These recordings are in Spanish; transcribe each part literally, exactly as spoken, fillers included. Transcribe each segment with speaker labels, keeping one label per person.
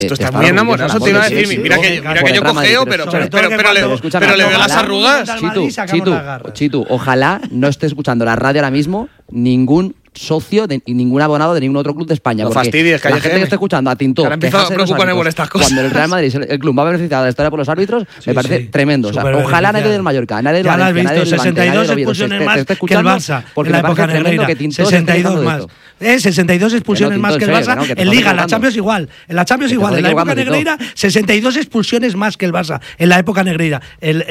Speaker 1: Tú estás muy enamorado, eso te iba a decir. Sí, mira, sí, que, mira que yo cojeo, pero, pero, pero, pero, le, pero, pero le veo las arrugas.
Speaker 2: Chitu, Chitu, Chitu, ojalá no esté escuchando la radio ahora mismo ningún socio de ningún abonado de ningún otro club de España.
Speaker 1: No fastidies, que
Speaker 2: la gente que está escuchando a Tintó
Speaker 1: quejarse por estas cosas.
Speaker 2: Cuando el Real Madrid, el club va a beneficiar de la historia por los árbitros, sí, me parece sí, tremendo. O sea, ojalá nadie del Mallorca, nadie del Valencia, nadie del
Speaker 3: sesenta y dos expulsiones más que el Barça en la época Negreira. sesenta y dos más. Eh, sesenta y dos expulsiones más que el Barça en Liga, en la Champions igual. En la Champions igual. En la época Negreira, sesenta y dos expulsiones más que el Barça en la época Negreira.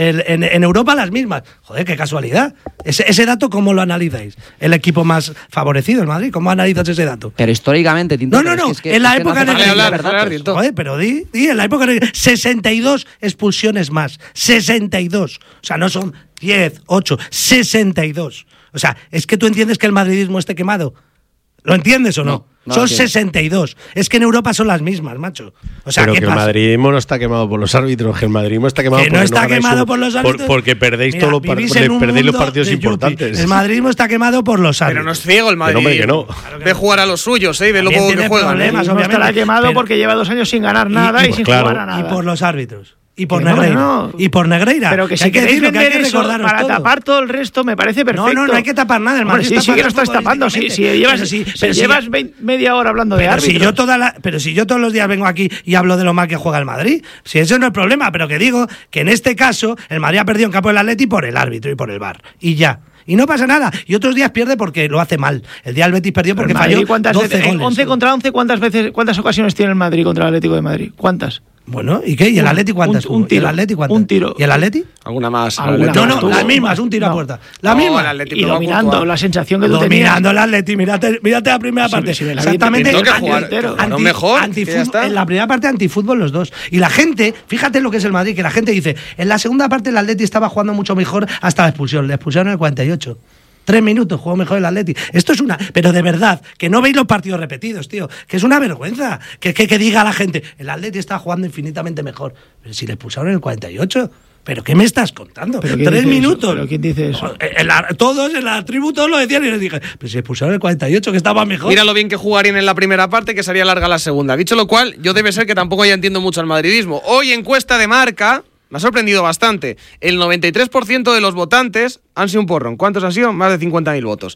Speaker 3: En Europa las mismas. Joder, qué casualidad. Ese dato, ¿cómo lo analizáis? El equipo más favorecido, el Madrid. ¿Cómo analizas ese dato?
Speaker 2: Pero históricamente, Tinto,
Speaker 3: no, no, no,
Speaker 2: es que,
Speaker 3: en la
Speaker 2: es
Speaker 3: época
Speaker 2: no
Speaker 3: de Joder, pero di, di, en la época de sesenta y dos expulsiones más. sesenta y dos. O sea, no son diez, ocho, sesenta y dos. O sea, es que tú entiendes que el madridismo esté quemado. ¿Lo entiendes o no? no, no son sesenta y dos. Es que en Europa son las mismas, macho. O sea,
Speaker 4: pero
Speaker 3: ¿qué
Speaker 4: que
Speaker 3: pasa?
Speaker 4: El madridismo no está quemado por los árbitros, que el madridismo está quemado
Speaker 3: que no está no quemado su, por los árbitros.
Speaker 4: Por, porque perdéis,
Speaker 3: Mira,
Speaker 4: todo lo, perdéis los partidos importantes.
Speaker 3: El madridismo está quemado por los árbitros.
Speaker 1: Pero no es ciego el Madrid.
Speaker 4: Pero, hombre, que no.
Speaker 1: Claro que ve jugar a los suyos, ¿eh? Ve lo que juegan.
Speaker 5: Problemas, ¿eh? No estará quemado pero, porque lleva dos años sin ganar nada y, y, y sin claro. jugar a nada.
Speaker 3: Y por los árbitros. Y por Negreira. No, no. Y por Negreira.
Speaker 5: Pero que si hay que queréis vender que hay que eso para todo. tapar todo el resto me parece perfecto.
Speaker 3: No, no, no hay que tapar nada. El Madrid
Speaker 5: sí, sí que lo estás tapando. Si, si llevas, pero si, pero si llevas si, media hora hablando de árbitros.
Speaker 3: Si yo toda la, pero si yo todos los días vengo aquí y hablo de lo mal que juega el Madrid, si eso no es problema, pero que digo que en este caso el Madrid ha perdido en campo del Atleti por el árbitro y por el V A R. Y ya. Y no pasa nada. Y otros días pierde porque lo hace mal. El día del Betis perdió porque falló doce
Speaker 5: veces,
Speaker 3: goles.
Speaker 5: once contra once, ¿cuántas veces, cuántas ocasiones tiene el Madrid contra el Atlético de Madrid? ¿Cuántas?
Speaker 3: Bueno, ¿y qué? ¿Y el Atleti cuántas?
Speaker 5: Un, un tiro,
Speaker 3: ¿Y el Atleti cuántas?
Speaker 5: Un tiro.
Speaker 3: ¿Y el Atleti?
Speaker 1: ¿Alguna más?
Speaker 3: ¿Alguna no, no, las mismas, un tiro no. a puerta. La
Speaker 1: no,
Speaker 3: misma.
Speaker 5: Y dominando, la sensación que tú tenías.
Speaker 3: Dominando el Atleti, mírate, mírate la primera
Speaker 5: sí,
Speaker 3: parte.
Speaker 5: Sí, sí,
Speaker 3: exactamente.
Speaker 1: Tengo que jugar, anti, mejor,
Speaker 3: antifútbol, en la primera parte antifútbol los dos. Y la gente, fíjate lo que es el Madrid, que la gente dice, en la segunda parte el Atleti estaba jugando mucho mejor hasta la expulsión. Le expulsaron en el cuarenta y ocho. Tres minutos, jugó mejor el Atleti. Esto es una... Pero de verdad, que no veis los partidos repetidos, tío. Que es una vergüenza. Que, que, que diga la gente, el Atleti está jugando infinitamente mejor. Pero si le expulsaron en el cuarenta y ocho... ¿Pero qué me estás contando? Tres minutos.
Speaker 5: ¿Pero quién dice eso?
Speaker 3: En la, todos, en la tribu, todos lo decían y les dije, pero si expulsaron en el cuarenta y ocho, que estaba mejor.
Speaker 1: Mira lo bien que jugarían en la primera parte, que sería larga la segunda. Dicho lo cual, yo debe ser que tampoco ya entiendo mucho al madridismo. Hoy, encuesta de Marca... Me ha sorprendido bastante. El noventa y tres por ciento de los votantes han sido un porrón. ¿Cuántos han sido? Más de cincuenta mil votos.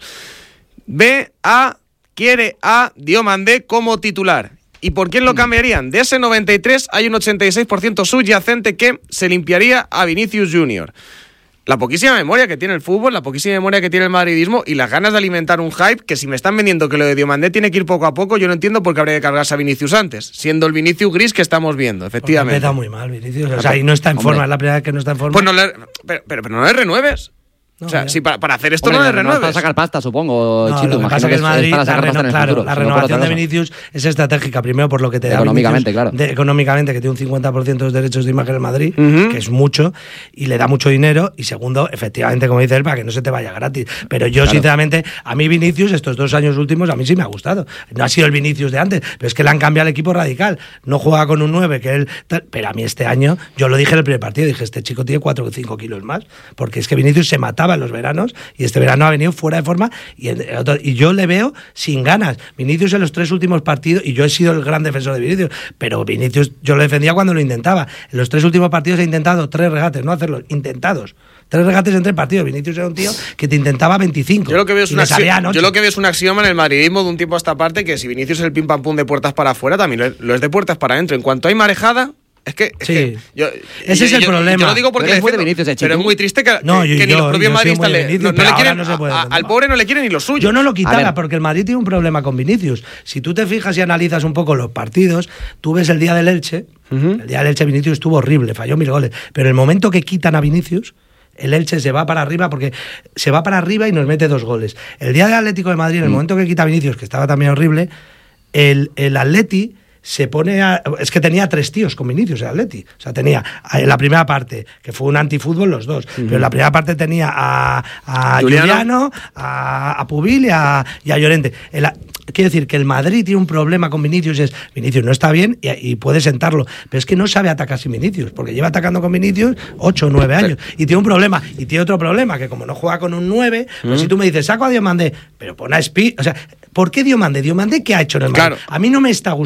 Speaker 1: B A quiere a Diomandé como titular. ¿Y por quién lo cambiarían? De ese noventa y tres hay un ochenta y seis por ciento subyacente que se limpiaría a Vinicius Junior La poquísima memoria que tiene el fútbol, la poquísima memoria que tiene el madridismo y las ganas de alimentar un hype que si me están vendiendo que lo de Diomandé tiene que ir poco a poco, yo no entiendo por qué habría que cargarse a Vinicius antes, siendo el Vinicius gris que estamos viendo, efectivamente.
Speaker 3: Empieza muy mal Vinicius, o sea, y no está en forma, es la primera vez que no está en forma.
Speaker 1: Pues no le, pero, pero, pero no le renueves. No, o sea, si para, para hacer esto Hombre, no le renueves.
Speaker 2: Para sacar pasta, supongo,
Speaker 3: no,
Speaker 2: Chito.
Speaker 3: Lo que pasa que el Madrid, la, reno, claro, futuro, la renovación de Vinicius es estratégica. Primero, por lo que te da
Speaker 2: económicamente,
Speaker 3: Vinicius,
Speaker 2: claro.
Speaker 3: De, económicamente, que tiene un cincuenta por ciento de los derechos de imagen en Madrid,
Speaker 1: uh-huh.
Speaker 3: que es mucho, y le da mucho dinero. Y segundo, efectivamente, como dice él, para que no se te vaya gratis. Pero yo, claro. sinceramente, a mí Vinicius, estos dos años últimos, a mí sí me ha gustado. No ha sido el Vinicius de antes, pero es que le han cambiado el equipo radical. No juega con un nueve, que él... Pero a mí este año, yo lo dije en el primer partido, dije, este chico tiene cuatro o cinco kilos más, porque es que Vinicius se mataba en los veranos. Y este verano ha venido fuera de forma y, y yo le veo sin ganas. Vinicius en los tres últimos partidos, y yo he sido el gran defensor de Vinicius, pero Vinicius yo lo defendía cuando lo intentaba. En los tres últimos partidos he intentado tres regates, no hacerlos, intentados. Tres regates en tres partidos. Vinicius era un tío que te intentaba veinticinco.
Speaker 1: Yo lo que veo es, una axi- yo lo que veo es un axioma en el madridismo de un tiempo a esta parte, que si Vinicius es el pim pam pum de puertas para afuera, también lo es, lo es de puertas para adentro. En cuanto hay marejada... Es que, es
Speaker 3: sí.
Speaker 1: que yo,
Speaker 3: ese
Speaker 1: yo,
Speaker 3: es el
Speaker 1: yo,
Speaker 3: problema.
Speaker 1: Yo lo digo porque
Speaker 2: pero,
Speaker 1: defiendo,
Speaker 2: Vinicius,
Speaker 1: pero es muy triste que,
Speaker 3: no,
Speaker 1: que,
Speaker 3: yo,
Speaker 1: que ni
Speaker 3: yo,
Speaker 1: los propios madridistas le,
Speaker 3: Vinicius,
Speaker 1: no, no le quieren
Speaker 3: no se puede
Speaker 1: a, al pobre no le quieren ni los suyos.
Speaker 3: Yo no lo quitara porque el Madrid tiene un problema con Vinicius. Si tú te fijas y analizas un poco los partidos, tú ves el día del Elche, uh-huh. el día del Elche Vinicius estuvo horrible, falló mil goles, pero el momento que quitan a Vinicius, el Elche se va para arriba porque se va para arriba y nos mete dos goles. El día del Atlético de Madrid, en el uh-huh. momento que quita a Vinicius, que estaba también horrible, el, el Atleti se pone a... Es que tenía tres tíos con Vinicius, el Atleti. O sea, tenía en la primera parte, que fue un antifútbol los dos, uh-huh. pero en la primera parte tenía a, a Juliano, Juliano a, a Pubil y a, y a Llorente. El, quiero decir que el Madrid tiene un problema con Vinicius, es Vinicius no está bien y, y puede sentarlo, pero es que no sabe atacar sin Vinicius, porque lleva atacando con Vinicius ocho o nueve años, y tiene un problema, y tiene otro problema, que como no juega con un nueve, uh-huh. pues si tú me dices, saco a Diomandé, pero pon a Spi... O sea, ¿por qué Diomandé? ¿Diomandé qué ha hecho en el Madrid?
Speaker 1: Claro.
Speaker 3: A mí no me está gustando Diomandé.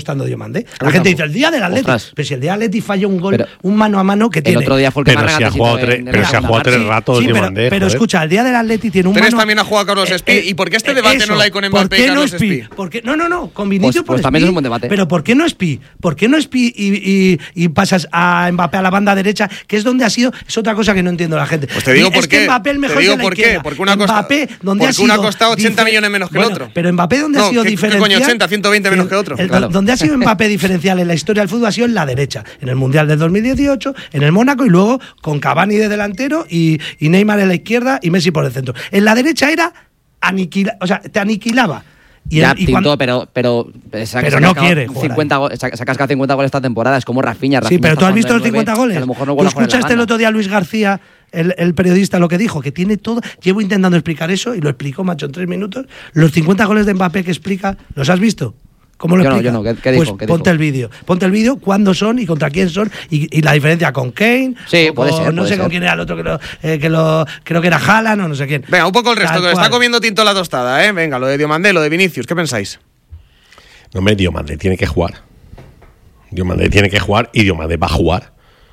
Speaker 3: mandé. La gente dice, el día del Atleti.
Speaker 2: Ostras.
Speaker 3: Pero si el día del Atleti falló un gol,
Speaker 2: Pero
Speaker 3: un mano a mano que
Speaker 2: el
Speaker 3: tiene.
Speaker 2: otro día fue el que
Speaker 4: Pero
Speaker 2: más
Speaker 4: si ha
Speaker 2: regates
Speaker 4: jugado
Speaker 2: hizo
Speaker 4: tres-
Speaker 2: en- en
Speaker 4: pero
Speaker 2: la
Speaker 4: si ha
Speaker 2: segunda
Speaker 4: jugado
Speaker 2: parte.
Speaker 4: tres ratos
Speaker 3: Sí, pero,
Speaker 4: Diomandé,
Speaker 3: pero
Speaker 4: joder.
Speaker 3: escucha, el día del Atleti tiene un
Speaker 1: Teres
Speaker 3: mano.
Speaker 1: también ha jugado Carlos Espí. ¿Y por qué este debate no lo hay con
Speaker 3: ¿por
Speaker 1: Mbappé y
Speaker 3: qué no
Speaker 1: Carlos
Speaker 3: Espí?
Speaker 1: Espí?
Speaker 3: ¿Por qué? No, no, no, con Vinicius
Speaker 2: Pues-
Speaker 3: por
Speaker 2: pues también
Speaker 3: Espí.
Speaker 2: es un buen debate.
Speaker 3: Pero ¿por qué no Espí? ¿Por qué no Espí y, y, y pasas a Mbappé a la banda derecha, que es donde ha sido? Es otra cosa que no entiendo la gente.
Speaker 1: Pues te digo
Speaker 3: Y
Speaker 1: por
Speaker 3: es que
Speaker 1: qué.
Speaker 3: Mbappé el mejor
Speaker 1: Te digo
Speaker 3: de la
Speaker 1: por qué.
Speaker 3: izquierda.
Speaker 1: Porque una cosa-
Speaker 3: Mbappé, donde ha
Speaker 1: porque
Speaker 3: sido
Speaker 1: uno ha costado ochenta
Speaker 3: dife-
Speaker 1: millones menos que el
Speaker 3: Bueno,
Speaker 1: otro.
Speaker 3: Pero Mbappé, donde
Speaker 1: No,
Speaker 3: ha sido
Speaker 1: ¿qué- qué coño,
Speaker 3: diferencial.
Speaker 1: ochenta, ciento veinte menos que otro?
Speaker 3: El-
Speaker 2: Claro.
Speaker 3: Donde ha sido Mbappé diferencial en la historia del fútbol ha sido en la derecha. En el Mundial del dos mil dieciocho, en el Mónaco y luego con Cavani de delantero y, y Neymar en la izquierda y Messi por el centro. En la derecha era aniquila, o sea, te aniquilaba. Y,
Speaker 2: Ya,
Speaker 3: el- y
Speaker 2: Tinto,
Speaker 3: cuando-
Speaker 2: pero, pero, se ha-
Speaker 3: Pero
Speaker 2: se ha
Speaker 3: no
Speaker 2: cascado
Speaker 3: quiere jugar
Speaker 2: cincuenta go- se ha se ha cascado cincuenta goles esta temporada. Es como Rafinha.
Speaker 3: Sí,
Speaker 2: Rafinha
Speaker 3: pero
Speaker 2: está
Speaker 3: tú has visto
Speaker 2: jugando
Speaker 3: los
Speaker 2: de nueve,
Speaker 3: cincuenta goles.
Speaker 2: que a lo mejor no
Speaker 3: ¿Tú
Speaker 2: vuelve a jugar en la
Speaker 3: escuchaste el
Speaker 2: banda.
Speaker 3: otro día a Luis García, el, el periodista, lo que dijo? Que tiene todo. Llevo intentando explicar eso y lo explicó, macho, en tres minutos. Los cincuenta goles de Mbappé que explica, ¿los has visto? ¿Cómo lo
Speaker 2: Yo no,
Speaker 3: explica?
Speaker 2: yo no. ¿Qué- qué dijo?
Speaker 3: Pues
Speaker 2: ¿Qué
Speaker 3: ponte
Speaker 2: dijo?
Speaker 3: el vídeo. Ponte el vídeo, cuándo son y contra quién son y, y la diferencia con Kane.
Speaker 2: Sí,
Speaker 3: o
Speaker 2: puede
Speaker 3: con-
Speaker 2: ser,
Speaker 3: No
Speaker 2: puede
Speaker 3: sé
Speaker 2: ser.
Speaker 3: con quién era el otro que lo, eh, que lo. Creo que era Haaland o no sé quién.
Speaker 1: Venga, un poco el resto,
Speaker 3: Tal
Speaker 1: que le está
Speaker 3: cual.
Speaker 1: comiendo Tinto la tostada, ¿eh? Venga, lo de Diomandé, lo de Vinicius, ¿qué pensáis?
Speaker 4: No, hombre, Diomandé tiene que jugar. Diomandé tiene que jugar y Diomandé va a jugar.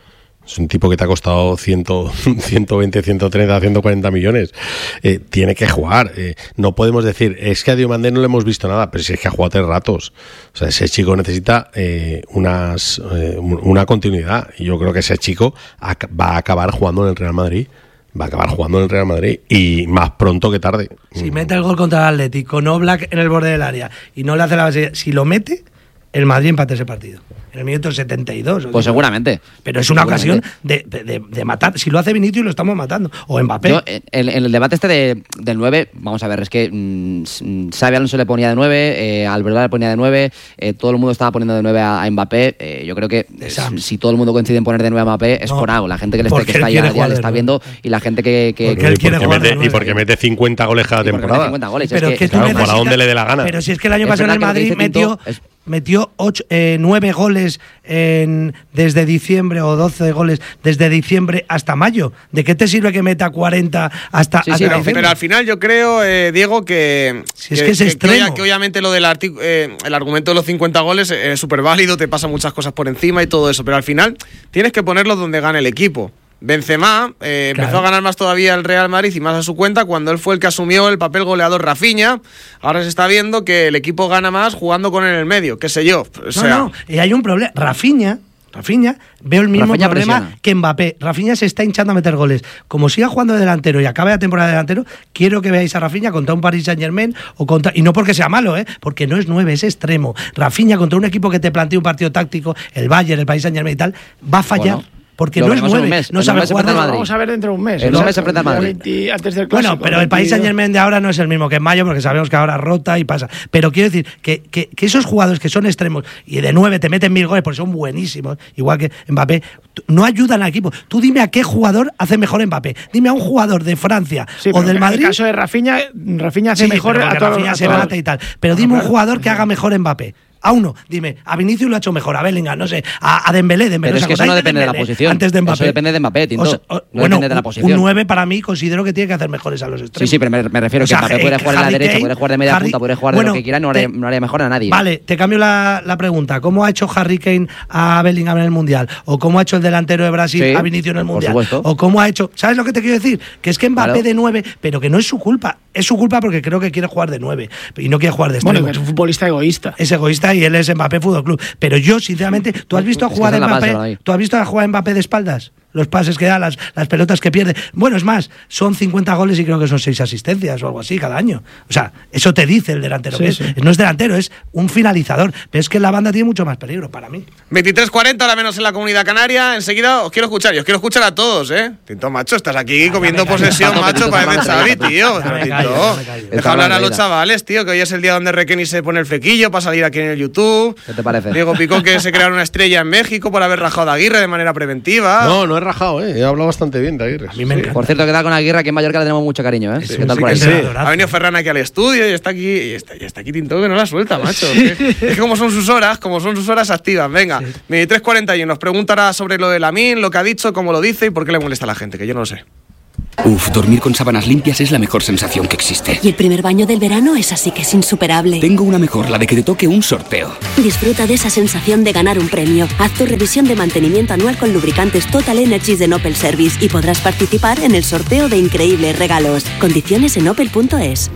Speaker 4: Es un tipo que te ha costado cien, ciento veinte, ciento treinta, ciento cuarenta millones. Eh, tiene que jugar. Eh, no podemos decir, es que a Diomandé no le hemos visto nada, pero si es que ha jugado tres ratos. O sea, ese chico necesita eh, unas, eh, una continuidad. Y yo creo que ese chico ac- va a acabar jugando en el Real Madrid. Va a acabar jugando en el Real Madrid. Y más pronto que tarde.
Speaker 3: Si mete el gol contra el Atlético, no Oblak en el borde del área y no le hace la base, si lo mete, el Madrid empata ese partido. En el minuto setenta y dos.
Speaker 2: Pues seguramente.
Speaker 3: Pero es una ocasión
Speaker 2: Seguramente.
Speaker 3: de, de, de, de matar. Si lo hace Vinicius, lo estamos matando. O Mbappé.
Speaker 2: Yo, en, en el debate este de, del nueve, vamos a ver, es que mmm, Xabi Alonso le ponía de nueve, eh, Alberto le ponía de nueve, eh, todo el mundo estaba poniendo de nueve a, a Mbappé. Eh, yo creo que eh, si todo el mundo coincide en poner de nueve a Mbappé es
Speaker 3: No,
Speaker 2: por algo. La gente que le está,
Speaker 3: porque
Speaker 2: que está
Speaker 3: él
Speaker 2: ya,
Speaker 3: quiere
Speaker 2: ya
Speaker 3: jugar
Speaker 2: le
Speaker 3: de
Speaker 2: está
Speaker 3: nueve.
Speaker 2: viendo y la gente que. que
Speaker 3: Porque él
Speaker 4: Y
Speaker 3: quiere
Speaker 4: porque,
Speaker 3: jugar de
Speaker 4: mete, y
Speaker 3: nueve.
Speaker 4: porque mete cincuenta goles cada
Speaker 2: y porque mete
Speaker 4: temporada.
Speaker 2: cincuenta goles.
Speaker 3: Pero
Speaker 2: es
Speaker 3: que,
Speaker 2: que,
Speaker 3: tú
Speaker 4: claro,
Speaker 3: necesitas-
Speaker 4: por a dónde le dé la gana.
Speaker 3: Pero si es que el año
Speaker 2: Es
Speaker 3: pasado en el
Speaker 2: verdad que lo que
Speaker 3: Madrid
Speaker 2: dice Pinto
Speaker 3: metió,
Speaker 2: es-
Speaker 3: metió ocho, eh, nueve goles en, desde diciembre o doce goles desde diciembre hasta mayo. ¿De qué te sirve que meta cuarenta hasta,
Speaker 2: Sí, sí,
Speaker 3: hasta
Speaker 1: Pero,
Speaker 3: diciembre?
Speaker 1: pero al final yo creo, eh, Diego, que,
Speaker 3: Si es que es extremo.
Speaker 1: obvia- que obviamente lo del artic- eh, el argumento de los cincuenta goles es súper válido, te pasan muchas cosas por encima y todo eso, pero al final tienes que ponerlo donde gane el equipo. Benzema eh,
Speaker 3: Claro.
Speaker 1: empezó a ganar más todavía el Real Madrid y más a su cuenta cuando él fue el que asumió el papel goleador Rafinha. Ahora se está viendo que el equipo gana más jugando con él en el medio, qué sé yo. O sea,
Speaker 3: No, no, y hay un problema. Rafinha, Rafinha, veo el mismo
Speaker 2: Rafinha
Speaker 3: problema
Speaker 2: presiona.
Speaker 3: que Mbappé. Rafinha se está hinchando a meter goles. Como siga jugando de delantero y acabe la temporada de delantero, quiero que veáis a Rafinha contra un Paris Saint-Germain o contra y no porque sea malo, ¿eh? Porque no es nueve, es extremo. Rafinha contra un equipo que te plantea un partido táctico, el Bayern, el Paris Saint-Germain y tal, va a fallar.
Speaker 2: Bueno,
Speaker 3: porque
Speaker 2: lo
Speaker 3: no es
Speaker 2: veremos en un
Speaker 3: nueve,
Speaker 2: mes.
Speaker 3: no
Speaker 2: En
Speaker 3: sabe
Speaker 2: un mes se
Speaker 3: jugar.
Speaker 2: enfrenta al
Speaker 3: de-
Speaker 2: Madrid.
Speaker 5: Vamos a ver dentro de un mes.
Speaker 2: El
Speaker 5: ¿no?
Speaker 2: lunes se enfrenta al Madrid.
Speaker 5: veinte antes del clásico.
Speaker 3: Bueno, pero el Paris
Speaker 5: veintidós.
Speaker 3: Saint-Germain de ahora no es el mismo que en mayo, porque sabemos que ahora rota y pasa. Pero quiero decir que, que, que esos jugadores que son extremos y de nueve te meten mil goles porque son buenísimos, igual que Mbappé, t- no ayudan al equipo. Tú dime a qué jugador hace mejor Mbappé. Dime a un jugador de Francia
Speaker 5: Sí,
Speaker 3: o
Speaker 5: pero
Speaker 3: del
Speaker 5: en
Speaker 3: Madrid.
Speaker 5: el caso de Rafinha, Rafinha hace
Speaker 3: Sí,
Speaker 5: mejor
Speaker 3: pero
Speaker 5: a
Speaker 3: porque
Speaker 5: todos.
Speaker 3: Rafinha
Speaker 5: a
Speaker 3: se
Speaker 5: todos.
Speaker 3: mata y tal. Pero dime un jugador que haga mejor Mbappé. A uno, dime, a Vinicius lo ha hecho mejor, a Bellingham, no sé, a, a Dembélé, Dembélé.
Speaker 2: Pero
Speaker 3: ¿os
Speaker 2: es que eso
Speaker 3: acordáis
Speaker 2: no depende de la
Speaker 3: Dembélé?
Speaker 2: posición.
Speaker 3: Antes de Mbappé.
Speaker 2: Eso depende de Mbappé, Tinto.
Speaker 3: O sea, o-
Speaker 2: No
Speaker 3: bueno,
Speaker 2: depende de la
Speaker 3: un-
Speaker 2: posición.
Speaker 3: un nueve para mí considero que tiene que hacer mejores a los extremos.
Speaker 2: Sí, sí, pero me, me refiero
Speaker 3: O sea,
Speaker 2: que Mbappé
Speaker 3: eh,
Speaker 2: puede jugar en la
Speaker 3: Harry
Speaker 2: derecha,
Speaker 3: Kane,
Speaker 2: puede jugar de media
Speaker 3: Harry-
Speaker 2: punta, puede jugar
Speaker 3: bueno,
Speaker 2: de lo que quiera y no haría,
Speaker 3: te-
Speaker 2: no haría mejor a nadie.
Speaker 3: Vale, te cambio la, la pregunta. ¿Cómo ha hecho Harry Kane a Bellingham en el Mundial? ¿O cómo ha hecho el delantero de Brasil
Speaker 2: Sí,
Speaker 3: a Vinicius en el
Speaker 2: por
Speaker 3: Mundial?
Speaker 2: supuesto.
Speaker 3: ¿O cómo ha hecho...? ¿Sabes lo que te quiero decir? Que es que Mbappé
Speaker 2: Claro.
Speaker 3: de nueve, pero que no es su culpa. Es su culpa porque creo que quiere jugar de nueve y no quiere jugar de extremo.
Speaker 5: Bueno, que es un futbolista egoísta.
Speaker 3: Es egoísta y él es Mbappé Fútbol Club. Pero yo, sinceramente, ¿tú has visto a
Speaker 2: Es que
Speaker 3: jugar
Speaker 2: esa
Speaker 3: a
Speaker 2: es la base,
Speaker 3: Mbappé?
Speaker 2: David.
Speaker 3: ¿Tú has visto a jugar a Mbappé de espaldas? Los pases que da, las, las pelotas que pierde. Bueno, es más, son cincuenta goles y creo que son seis asistencias o algo así cada año. O sea, eso te dice el delantero.
Speaker 5: Sí,
Speaker 3: que es.
Speaker 5: sí.
Speaker 3: No es delantero, es un finalizador. Pero es que la banda tiene mucho más peligro para mí.
Speaker 1: veintitrés cuarenta, ahora menos en la Comunidad Canaria. Enseguida os quiero escuchar, y os quiero escuchar a todos, ¿eh? Tinto, macho, estás aquí comiendo
Speaker 3: me callo.
Speaker 1: posesión,
Speaker 2: Está
Speaker 1: macho,
Speaker 2: tope,
Speaker 1: parece
Speaker 2: Tinto,
Speaker 1: Xavi,
Speaker 2: está
Speaker 1: tío.
Speaker 3: Ya me
Speaker 1: Tinto.
Speaker 3: callo, ya me callo.
Speaker 1: Deja hablar a los
Speaker 2: Está
Speaker 1: chavales, tío, que hoy es el día donde Requeni se pone el flequillo para salir aquí en el YouTube.
Speaker 2: ¿Qué te parece?
Speaker 1: Diego Picó que se crearon una estrella en México por haber rajado a Aguirre de manera preventiva.
Speaker 4: No, no he rajado, ¿eh? He hablado bastante bien de Aguirre.
Speaker 3: A mí me encanta.
Speaker 2: Por cierto, que tal con Aguirre, aquí en Mallorca le tenemos mucho cariño, ¿eh?
Speaker 3: Sí,
Speaker 2: ¿Qué tal
Speaker 3: sí,
Speaker 2: por
Speaker 3: que
Speaker 2: ahí?
Speaker 3: sí.
Speaker 1: Ha venido Ferran aquí al estudio y está aquí, y está, y está aquí Tinto que no la suelta, macho. Es que- es que como son sus horas, como son sus horas activas. Venga, veintitrés cuarenta y uno nos preguntará sobre lo de Lamine, lo que ha dicho, cómo lo dice y por qué le molesta a la gente, que yo no lo sé.
Speaker 6: Uf, dormir con sábanas limpias es la mejor sensación que existe.
Speaker 7: Y el primer baño del verano es así que es insuperable.
Speaker 6: Tengo una mejor, la de que te toque un sorteo.
Speaker 7: Disfruta de esa sensación de ganar un premio. Haz tu revisión de mantenimiento anual con lubricantes Total Energies de Opel Service y podrás participar en el sorteo de increíbles regalos. Condiciones en opel punto es.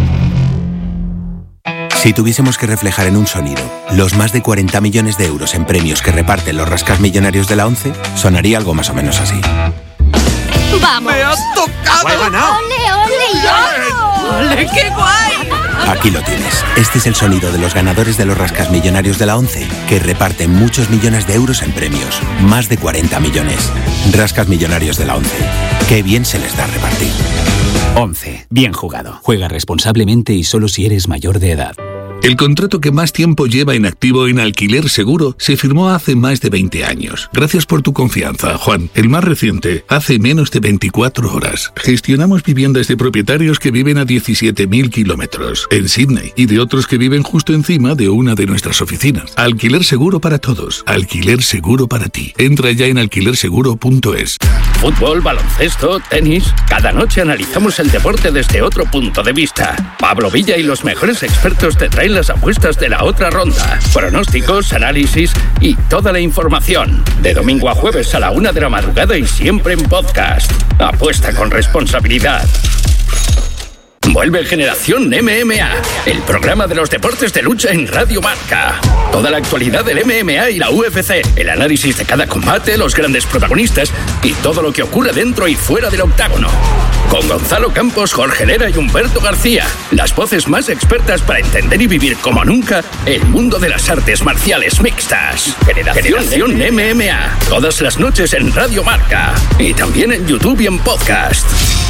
Speaker 8: Si tuviésemos que reflejar en un sonido los más de cuarenta millones de euros en premios que reparten los rascasmillonarios de la ONCE, sonaría algo más o menos así.
Speaker 9: ¡Vamos!
Speaker 1: ¡Me has tocado!
Speaker 9: ¡He ganado! ¡Ole, ole, yo! ¡Ole, qué guay!
Speaker 8: Aquí lo tienes. Este es el sonido de los ganadores de los rascasmillonarios de la ONCE, que reparten muchos millones de euros en premios. Más de cuarenta millones. Rascasmillonarios de la ONCE. Qué bien se les da repartir.
Speaker 10: ONCE. Bien jugado. Juega responsablemente y solo si eres mayor de edad.
Speaker 11: El contrato que más tiempo lleva en activo en Alquiler Seguro se firmó hace más de veinte años. Gracias por tu confianza, Juan. El más reciente, hace menos de veinticuatro horas. Gestionamos viviendas de propietarios que viven a diecisiete mil kilómetros en Sydney y de otros que viven justo encima de una de nuestras oficinas. Alquiler Seguro para todos. Alquiler Seguro para ti. Entra ya en alquiler seguro punto es.
Speaker 12: Fútbol, baloncesto, tenis. Cada noche analizamos el deporte desde otro punto de vista. Pablo Villa y los mejores expertos te traen las apuestas de la otra ronda, pronósticos, análisis y toda la información. De domingo a jueves a la una de la madrugada y siempre en podcast. Apuesta con responsabilidad. Vuelve Generación M M A, el programa de los deportes de lucha en Radio Marca. Toda la actualidad del M M A y la U F C, el análisis de cada combate, los grandes protagonistas y todo lo que ocurre dentro y fuera del octágono. Con Gonzalo Campos, Jorge Lera y Humberto García, las voces más expertas para entender y vivir como nunca el mundo de las artes marciales mixtas. Generación, Generación M M A, todas las noches en Radio Marca y también en YouTube y en podcast.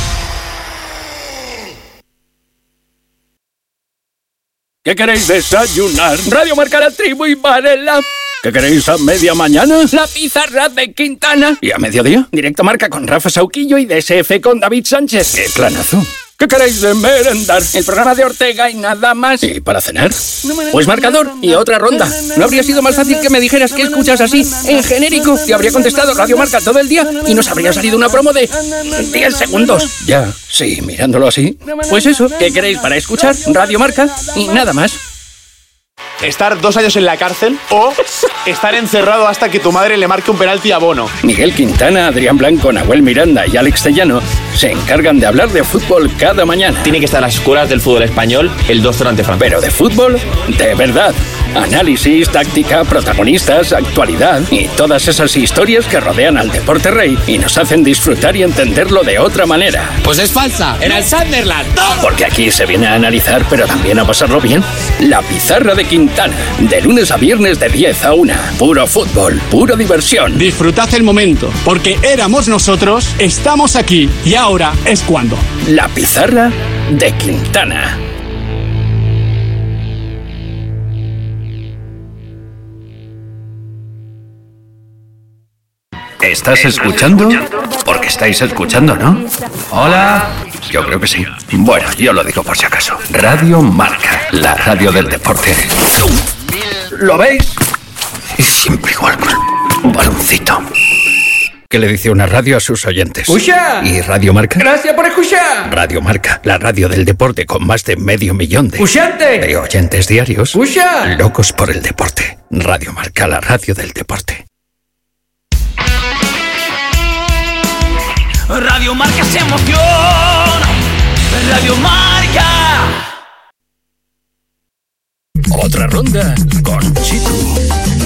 Speaker 12: ¿Qué queréis desayunar? Radio Marca, La Tribu y Varela. ¿Qué queréis a media mañana? La pizarra de Quintana. ¿Y a mediodía? Directo Marca con Rafa Sauquillo y D S F con David Sánchez. ¡Qué planazo! ¿Qué queréis de merendar? El programa de Ortega y nada más. ¿Y para cenar? Pues marcador y otra ronda. ¿No habría sido más fácil que me dijeras que escuchas así, en genérico? Te habría contestado Radio Marca todo el día y nos habría salido una promo de diez segundos. Ya, sí, mirándolo así. Pues eso, ¿qué queréis para escuchar? Radio Marca y nada más.
Speaker 13: Estar dos años en la cárcel o estar encerrado hasta que tu madre le marque un penalti a Bono.
Speaker 12: Miguel Quintana, Adrián Blanco, Nahuel Miranda y Alex Tellano se encargan de hablar de fútbol cada mañana.
Speaker 13: Tiene que estar a las escuelas del fútbol español el doctor ante Francia.
Speaker 12: Pero de fútbol, de verdad. Análisis, táctica, protagonistas, actualidad y todas esas historias que rodean al deporte rey y nos hacen disfrutar y entenderlo de otra manera.
Speaker 6: Pues es falsa, era el Sunderland.
Speaker 12: Porque aquí se viene a analizar, pero también a pasarlo bien. La pizarra de Quintana, de lunes a viernes de diez a una. Puro fútbol, pura diversión.
Speaker 14: Disfrutad el momento, porque éramos nosotros, estamos aquí y ahora es cuando.
Speaker 12: La pizarra de Quintana. ¿Estás escuchando? Porque estáis escuchando, ¿no? Hola. Yo creo que sí. Bueno, yo lo digo por si acaso. Radio Marca, la radio del deporte. ¿Lo veis? Y siempre igual con un baloncito. ¿Qué le dice una radio a sus oyentes?
Speaker 15: ¡Escucha!
Speaker 12: ¿Y Radio Marca?
Speaker 15: ¡Gracias por escuchar!
Speaker 12: Radio Marca, la radio del deporte con más de medio millón de...
Speaker 15: ¡Escuchante!
Speaker 12: De oyentes diarios.
Speaker 15: ¡Escucha!
Speaker 12: Locos por el deporte. Radio Marca, la radio del deporte.
Speaker 15: Radio Marca se emoción. Radio Marca.
Speaker 12: Otra ronda con Chitu.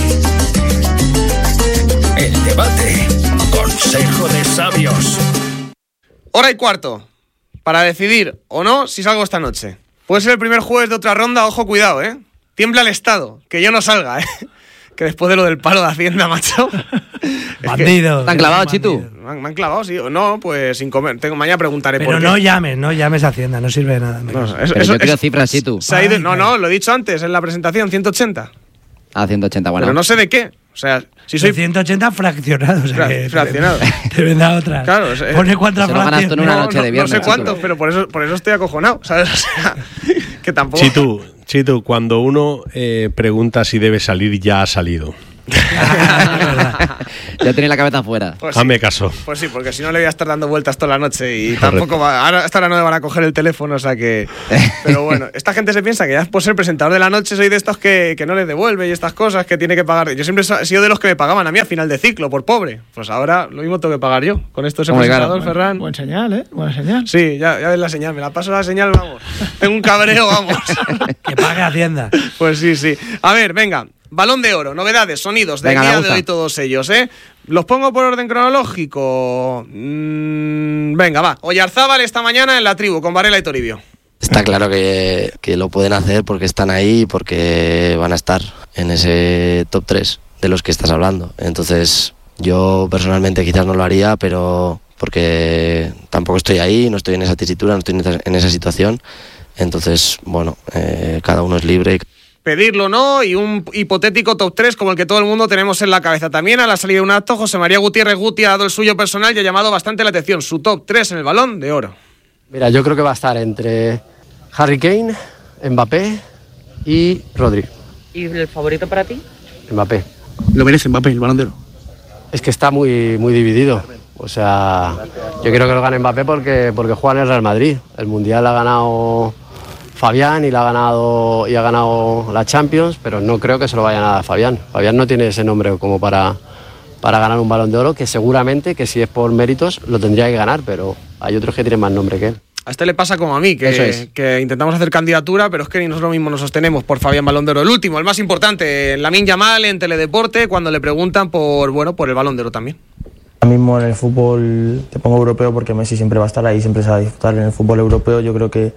Speaker 12: El debate. Consejo de sabios.
Speaker 1: Hora y cuarto para decidir o no si salgo esta noche. Puede ser el primer jueves de otra ronda, ojo, cuidado, ¿eh? Tiembla el Estado, que yo no salga, ¿eh? Que después de lo del paro de Hacienda, macho.
Speaker 3: Bandido.
Speaker 2: ¿Te han clavado, Chitu?
Speaker 1: Me han, me han clavado, sí. O no, pues sin comer. Tengo, mañana preguntaré
Speaker 3: Pero
Speaker 1: por qué.
Speaker 3: no llames, no llames a Hacienda, no sirve de nada.
Speaker 1: No, eso,
Speaker 2: Pero
Speaker 1: eso,
Speaker 2: yo quiero
Speaker 1: eso,
Speaker 2: cifras, Chitu.
Speaker 1: Se ha ido, no, no, lo he dicho antes en la presentación, ciento ochenta.
Speaker 2: Ah, ciento ochenta, bueno.
Speaker 1: Pero no sé de qué. O sea, si soy...
Speaker 3: ciento ochenta fraccionados. O sea
Speaker 1: Fra-
Speaker 3: que
Speaker 1: fraccionado.
Speaker 3: Te vendrá otra.
Speaker 1: Claro. Es,
Speaker 3: Pone cuántas
Speaker 2: se lo ganas tú en una
Speaker 1: no,
Speaker 2: noche
Speaker 1: no,
Speaker 2: de viernes.
Speaker 1: no sé cuántos,
Speaker 2: Chitu.
Speaker 1: pero por eso, por eso estoy acojonado, ¿sabes? O sea, que tampoco...
Speaker 4: Chitu, Chitu, cuando uno eh, pregunta si debe salir, ya ha salido.
Speaker 2: Ya tenía la cabeza afuera.
Speaker 1: Pues
Speaker 4: Hazme
Speaker 1: sí.
Speaker 4: caso.
Speaker 1: Pues sí, porque si no le voy a estar dando vueltas toda la noche y tampoco va, ahora hasta ahora no me van a coger el teléfono, o sea que... Pero bueno, esta gente se piensa que ya por ser presentador de la noche soy de estos que, que no les devuelve y estas cosas que tiene que pagar. Yo siempre he sido de los que me pagaban a mí a final de ciclo, por pobre. Pues ahora lo mismo tengo que pagar yo. Con esto ese presentador,
Speaker 5: Buen,
Speaker 1: Ferran.
Speaker 5: Buen señal, ¿eh? Buena señal.
Speaker 1: Sí, ya, ya ves la señal, me la paso la señal, vamos. Tengo un cabreo, vamos.
Speaker 3: Que pague Hacienda.
Speaker 1: Pues sí, sí. A ver, venga. Balón de Oro, novedades, sonidos del
Speaker 2: Venga,
Speaker 1: día
Speaker 2: me
Speaker 1: de
Speaker 2: gusta.
Speaker 1: hoy, todos ellos, ¿eh? ¿Los pongo por orden cronológico? Mm, venga, va. Oyarzábal esta mañana en la tribu con Varela y Toribio.
Speaker 16: Está claro que, que lo pueden hacer porque están ahí y porque van a estar en ese top tres de los que estás hablando. Entonces, yo personalmente quizás no lo haría, pero porque tampoco estoy ahí, no estoy en esa tesitura, no estoy en esa, en esa situación. Entonces, bueno, eh, cada uno es libre.
Speaker 1: Pedirlo no, y un hipotético top tres como el que todo el mundo tenemos en la cabeza. También a la salida de un acto, José María Gutiérrez Guti ha dado el suyo personal y ha llamado bastante la atención. Su top tres en el Balón de Oro.
Speaker 17: Mira, yo creo que va a estar entre Harry Kane, Mbappé y Rodri.
Speaker 18: ¿Y el favorito para ti?
Speaker 17: Mbappé.
Speaker 13: Lo merece Mbappé, el Balón de Oro.
Speaker 17: Es que está muy, muy dividido. O sea, yo quiero que lo gane Mbappé porque, porque juega en el Real Madrid. El Mundial ha ganado Fabián y, la ha ganado, y ha ganado la Champions, pero no creo que se lo vaya a dar Fabián. Fabián no tiene ese nombre como para, para ganar un Balón de Oro, que seguramente, que si es por méritos, lo tendría que ganar, pero hay otros que tienen más nombre que él.
Speaker 1: A este le pasa como a mí, que,
Speaker 17: Eso es.
Speaker 1: que intentamos hacer candidatura, pero es que ni nosotros mismos nos sostenemos por Fabián Balón de Oro. El último, el más importante, Lamine Yamal en Teledeporte, cuando le preguntan por, bueno, por el Balón de Oro también.
Speaker 19: Ahora mismo en el fútbol te pongo europeo porque Messi siempre va a estar ahí, siempre se va a disfrutar. En el fútbol europeo yo creo que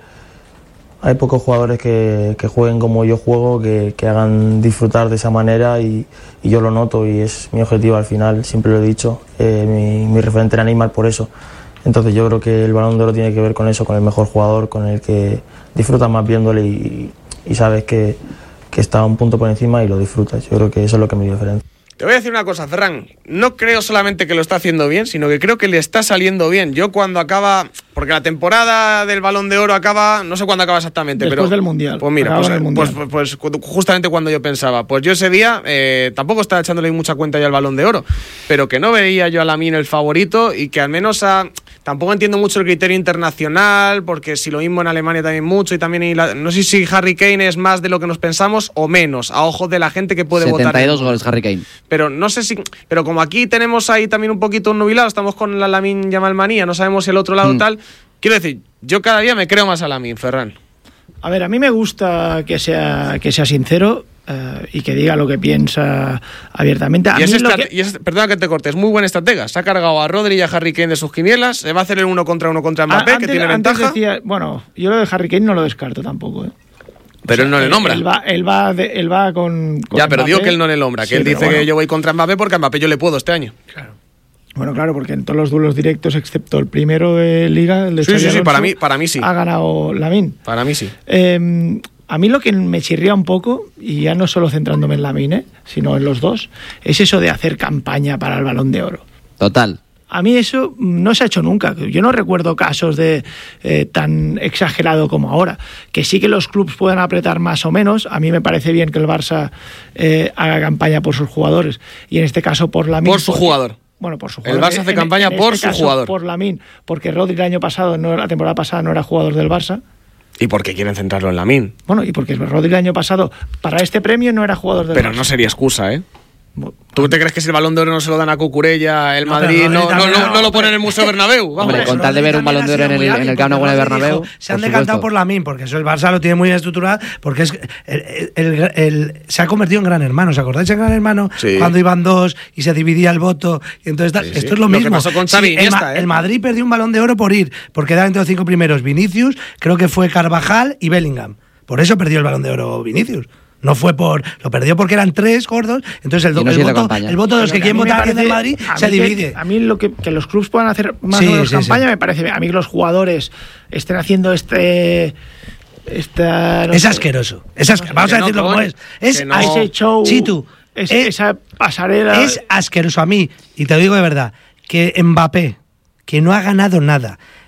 Speaker 19: hay pocos jugadores que, que jueguen como yo juego, que, que hagan disfrutar de esa manera y, y yo lo noto y es mi objetivo al final, siempre lo he dicho, eh, mi, mi referente era Neymar por eso. Entonces yo creo que el Balón de Oro tiene que ver con eso, con el mejor jugador, con el que disfrutas más viéndole y, y sabes que, que está un punto por encima y lo disfrutas. Yo creo que eso es lo que me diferencia.
Speaker 1: Te voy a decir una cosa, Ferran. No creo solamente que lo está haciendo bien, sino que creo que le está saliendo bien. Yo cuando acaba... Porque la temporada del Balón de Oro acaba... No sé cuándo acaba exactamente,
Speaker 5: Después
Speaker 1: pero...
Speaker 5: Después del Mundial.
Speaker 1: Pues mira, pues,
Speaker 5: del mundial.
Speaker 1: pues, pues justamente cuando yo pensaba. Pues yo ese día eh, tampoco estaba echándole mucha cuenta ya al Balón de Oro, pero que no veía yo a Lamine el favorito y que al menos a... Tampoco entiendo mucho el criterio internacional, porque si lo mismo en Alemania también mucho y también... En la, no sé si Harry Kane es más de lo que nos pensamos o menos, a ojos de la gente que puede votar.
Speaker 2: setenta y dos goles Harry Kane.
Speaker 1: Pero no sé si... Pero como aquí tenemos ahí también un poquito un nubilado, estamos con la Lamine Yamal manía, no sabemos si el otro lado mm. tal... Quiero decir, yo cada día me creo más a Lamine, Ferran.
Speaker 5: A ver, a mí me gusta que sea, que sea sincero uh, y que diga lo que piensa abiertamente. A
Speaker 1: y,
Speaker 5: mí
Speaker 1: es
Speaker 5: lo
Speaker 1: que...
Speaker 5: que...
Speaker 1: y es, perdona que te corte, es muy buen estratega. Se ha cargado a Rodri y a Harry Kane de sus quinielas. Se va a hacer el uno contra uno contra Mbappé, a, antes, que tiene
Speaker 5: antes
Speaker 1: ventaja.
Speaker 5: Decía, bueno, yo lo de Harry Kane no lo descarto tampoco, ¿eh?
Speaker 1: Pero o sea, él no le nombra.
Speaker 5: Él va, él va, de, él va con, con
Speaker 1: Ya, pero
Speaker 5: Mbappé.
Speaker 1: digo que él no le nombra, que sí, él dice bueno. que yo voy contra Mbappé porque a Mbappé yo le puedo este año.
Speaker 5: Claro. Bueno, claro, porque en todos los duelos directos, excepto el primero de Liga, el de
Speaker 1: Sí,
Speaker 5: Xabi
Speaker 1: sí, sí,
Speaker 5: Alonso,
Speaker 1: para mí, para mí sí.
Speaker 5: ha ganado Lamine.
Speaker 1: Para mí sí.
Speaker 5: Eh, a mí lo que me chirría un poco, y ya no solo centrándome en Lamine, ¿eh? sino en los dos, es eso de hacer campaña para el Balón de Oro.
Speaker 2: Total.
Speaker 5: A mí eso no se ha hecho nunca. Yo no recuerdo casos de eh, tan exagerado como ahora. Que sí que los clubes puedan apretar más o menos. A mí me parece bien que el Barça eh, haga campaña por sus jugadores. Y en este caso por Lamine.
Speaker 1: Por su
Speaker 5: porque,
Speaker 1: jugador.
Speaker 5: Bueno, por su jugador.
Speaker 1: El Barça hace
Speaker 5: en,
Speaker 1: campaña
Speaker 5: en
Speaker 1: por
Speaker 5: este
Speaker 1: su
Speaker 5: caso,
Speaker 1: jugador.
Speaker 5: Por Lamine. Porque Rodri el año pasado, no, la temporada pasada, no era jugador del Barça.
Speaker 1: ¿Y por qué quieren centrarlo en Lamine?
Speaker 5: Bueno, y porque Rodri el año pasado, para este premio, no era jugador del
Speaker 1: Pero
Speaker 5: Barça.
Speaker 1: Pero no sería excusa, ¿eh? ¿Tú te crees que si el Balón de Oro no se lo dan a Cucurella, el no, Madrid no, no, no, no lo pone en el Museo Bernabéu? Vamos.
Speaker 2: Hombre, con tal de ver un Balón de Oro en el, en el Camp Nou de Bernabéu.
Speaker 3: Se han decantado por Lamine, porque eso el Barça lo tiene muy bien estructurado, porque es el, el, el, el, se ha convertido en gran hermano. ¿Os acordáis en Gran Hermano? Sí. Cuando iban dos y se dividía el voto. Y entonces sí, sí. Esto es lo, lo mismo.
Speaker 1: Que pasó con Xavi
Speaker 3: sí,
Speaker 1: Iniesta,
Speaker 3: el,
Speaker 1: ¿eh?
Speaker 3: el Madrid perdió un Balón de Oro por ir, porque era entre los cinco primeros Vinicius, creo que fue Carvajal y Bellingham. Por eso perdió el Balón de Oro Vinicius. No fue por... Lo perdió porque eran tres gordos. Entonces el, no el, voto, el voto de los que quieren votar en el Madrid se divide.
Speaker 5: Que, a mí lo que, que los clubes puedan hacer más
Speaker 3: sí,
Speaker 5: o menos
Speaker 3: sí,
Speaker 5: campaña
Speaker 3: sí.
Speaker 5: me parece bien. A mí que los jugadores estén haciendo este... Esta, no
Speaker 3: es
Speaker 5: sé,
Speaker 3: asqueroso. Es asqueroso. Vamos a decirlo no, como es. Es
Speaker 5: no. ese show...
Speaker 3: Sí, tú.
Speaker 5: Es,
Speaker 3: es,
Speaker 5: esa pasarela...
Speaker 3: Es asqueroso a mí. Y te lo digo de verdad. Que Mbappé, que no ha ganado nada...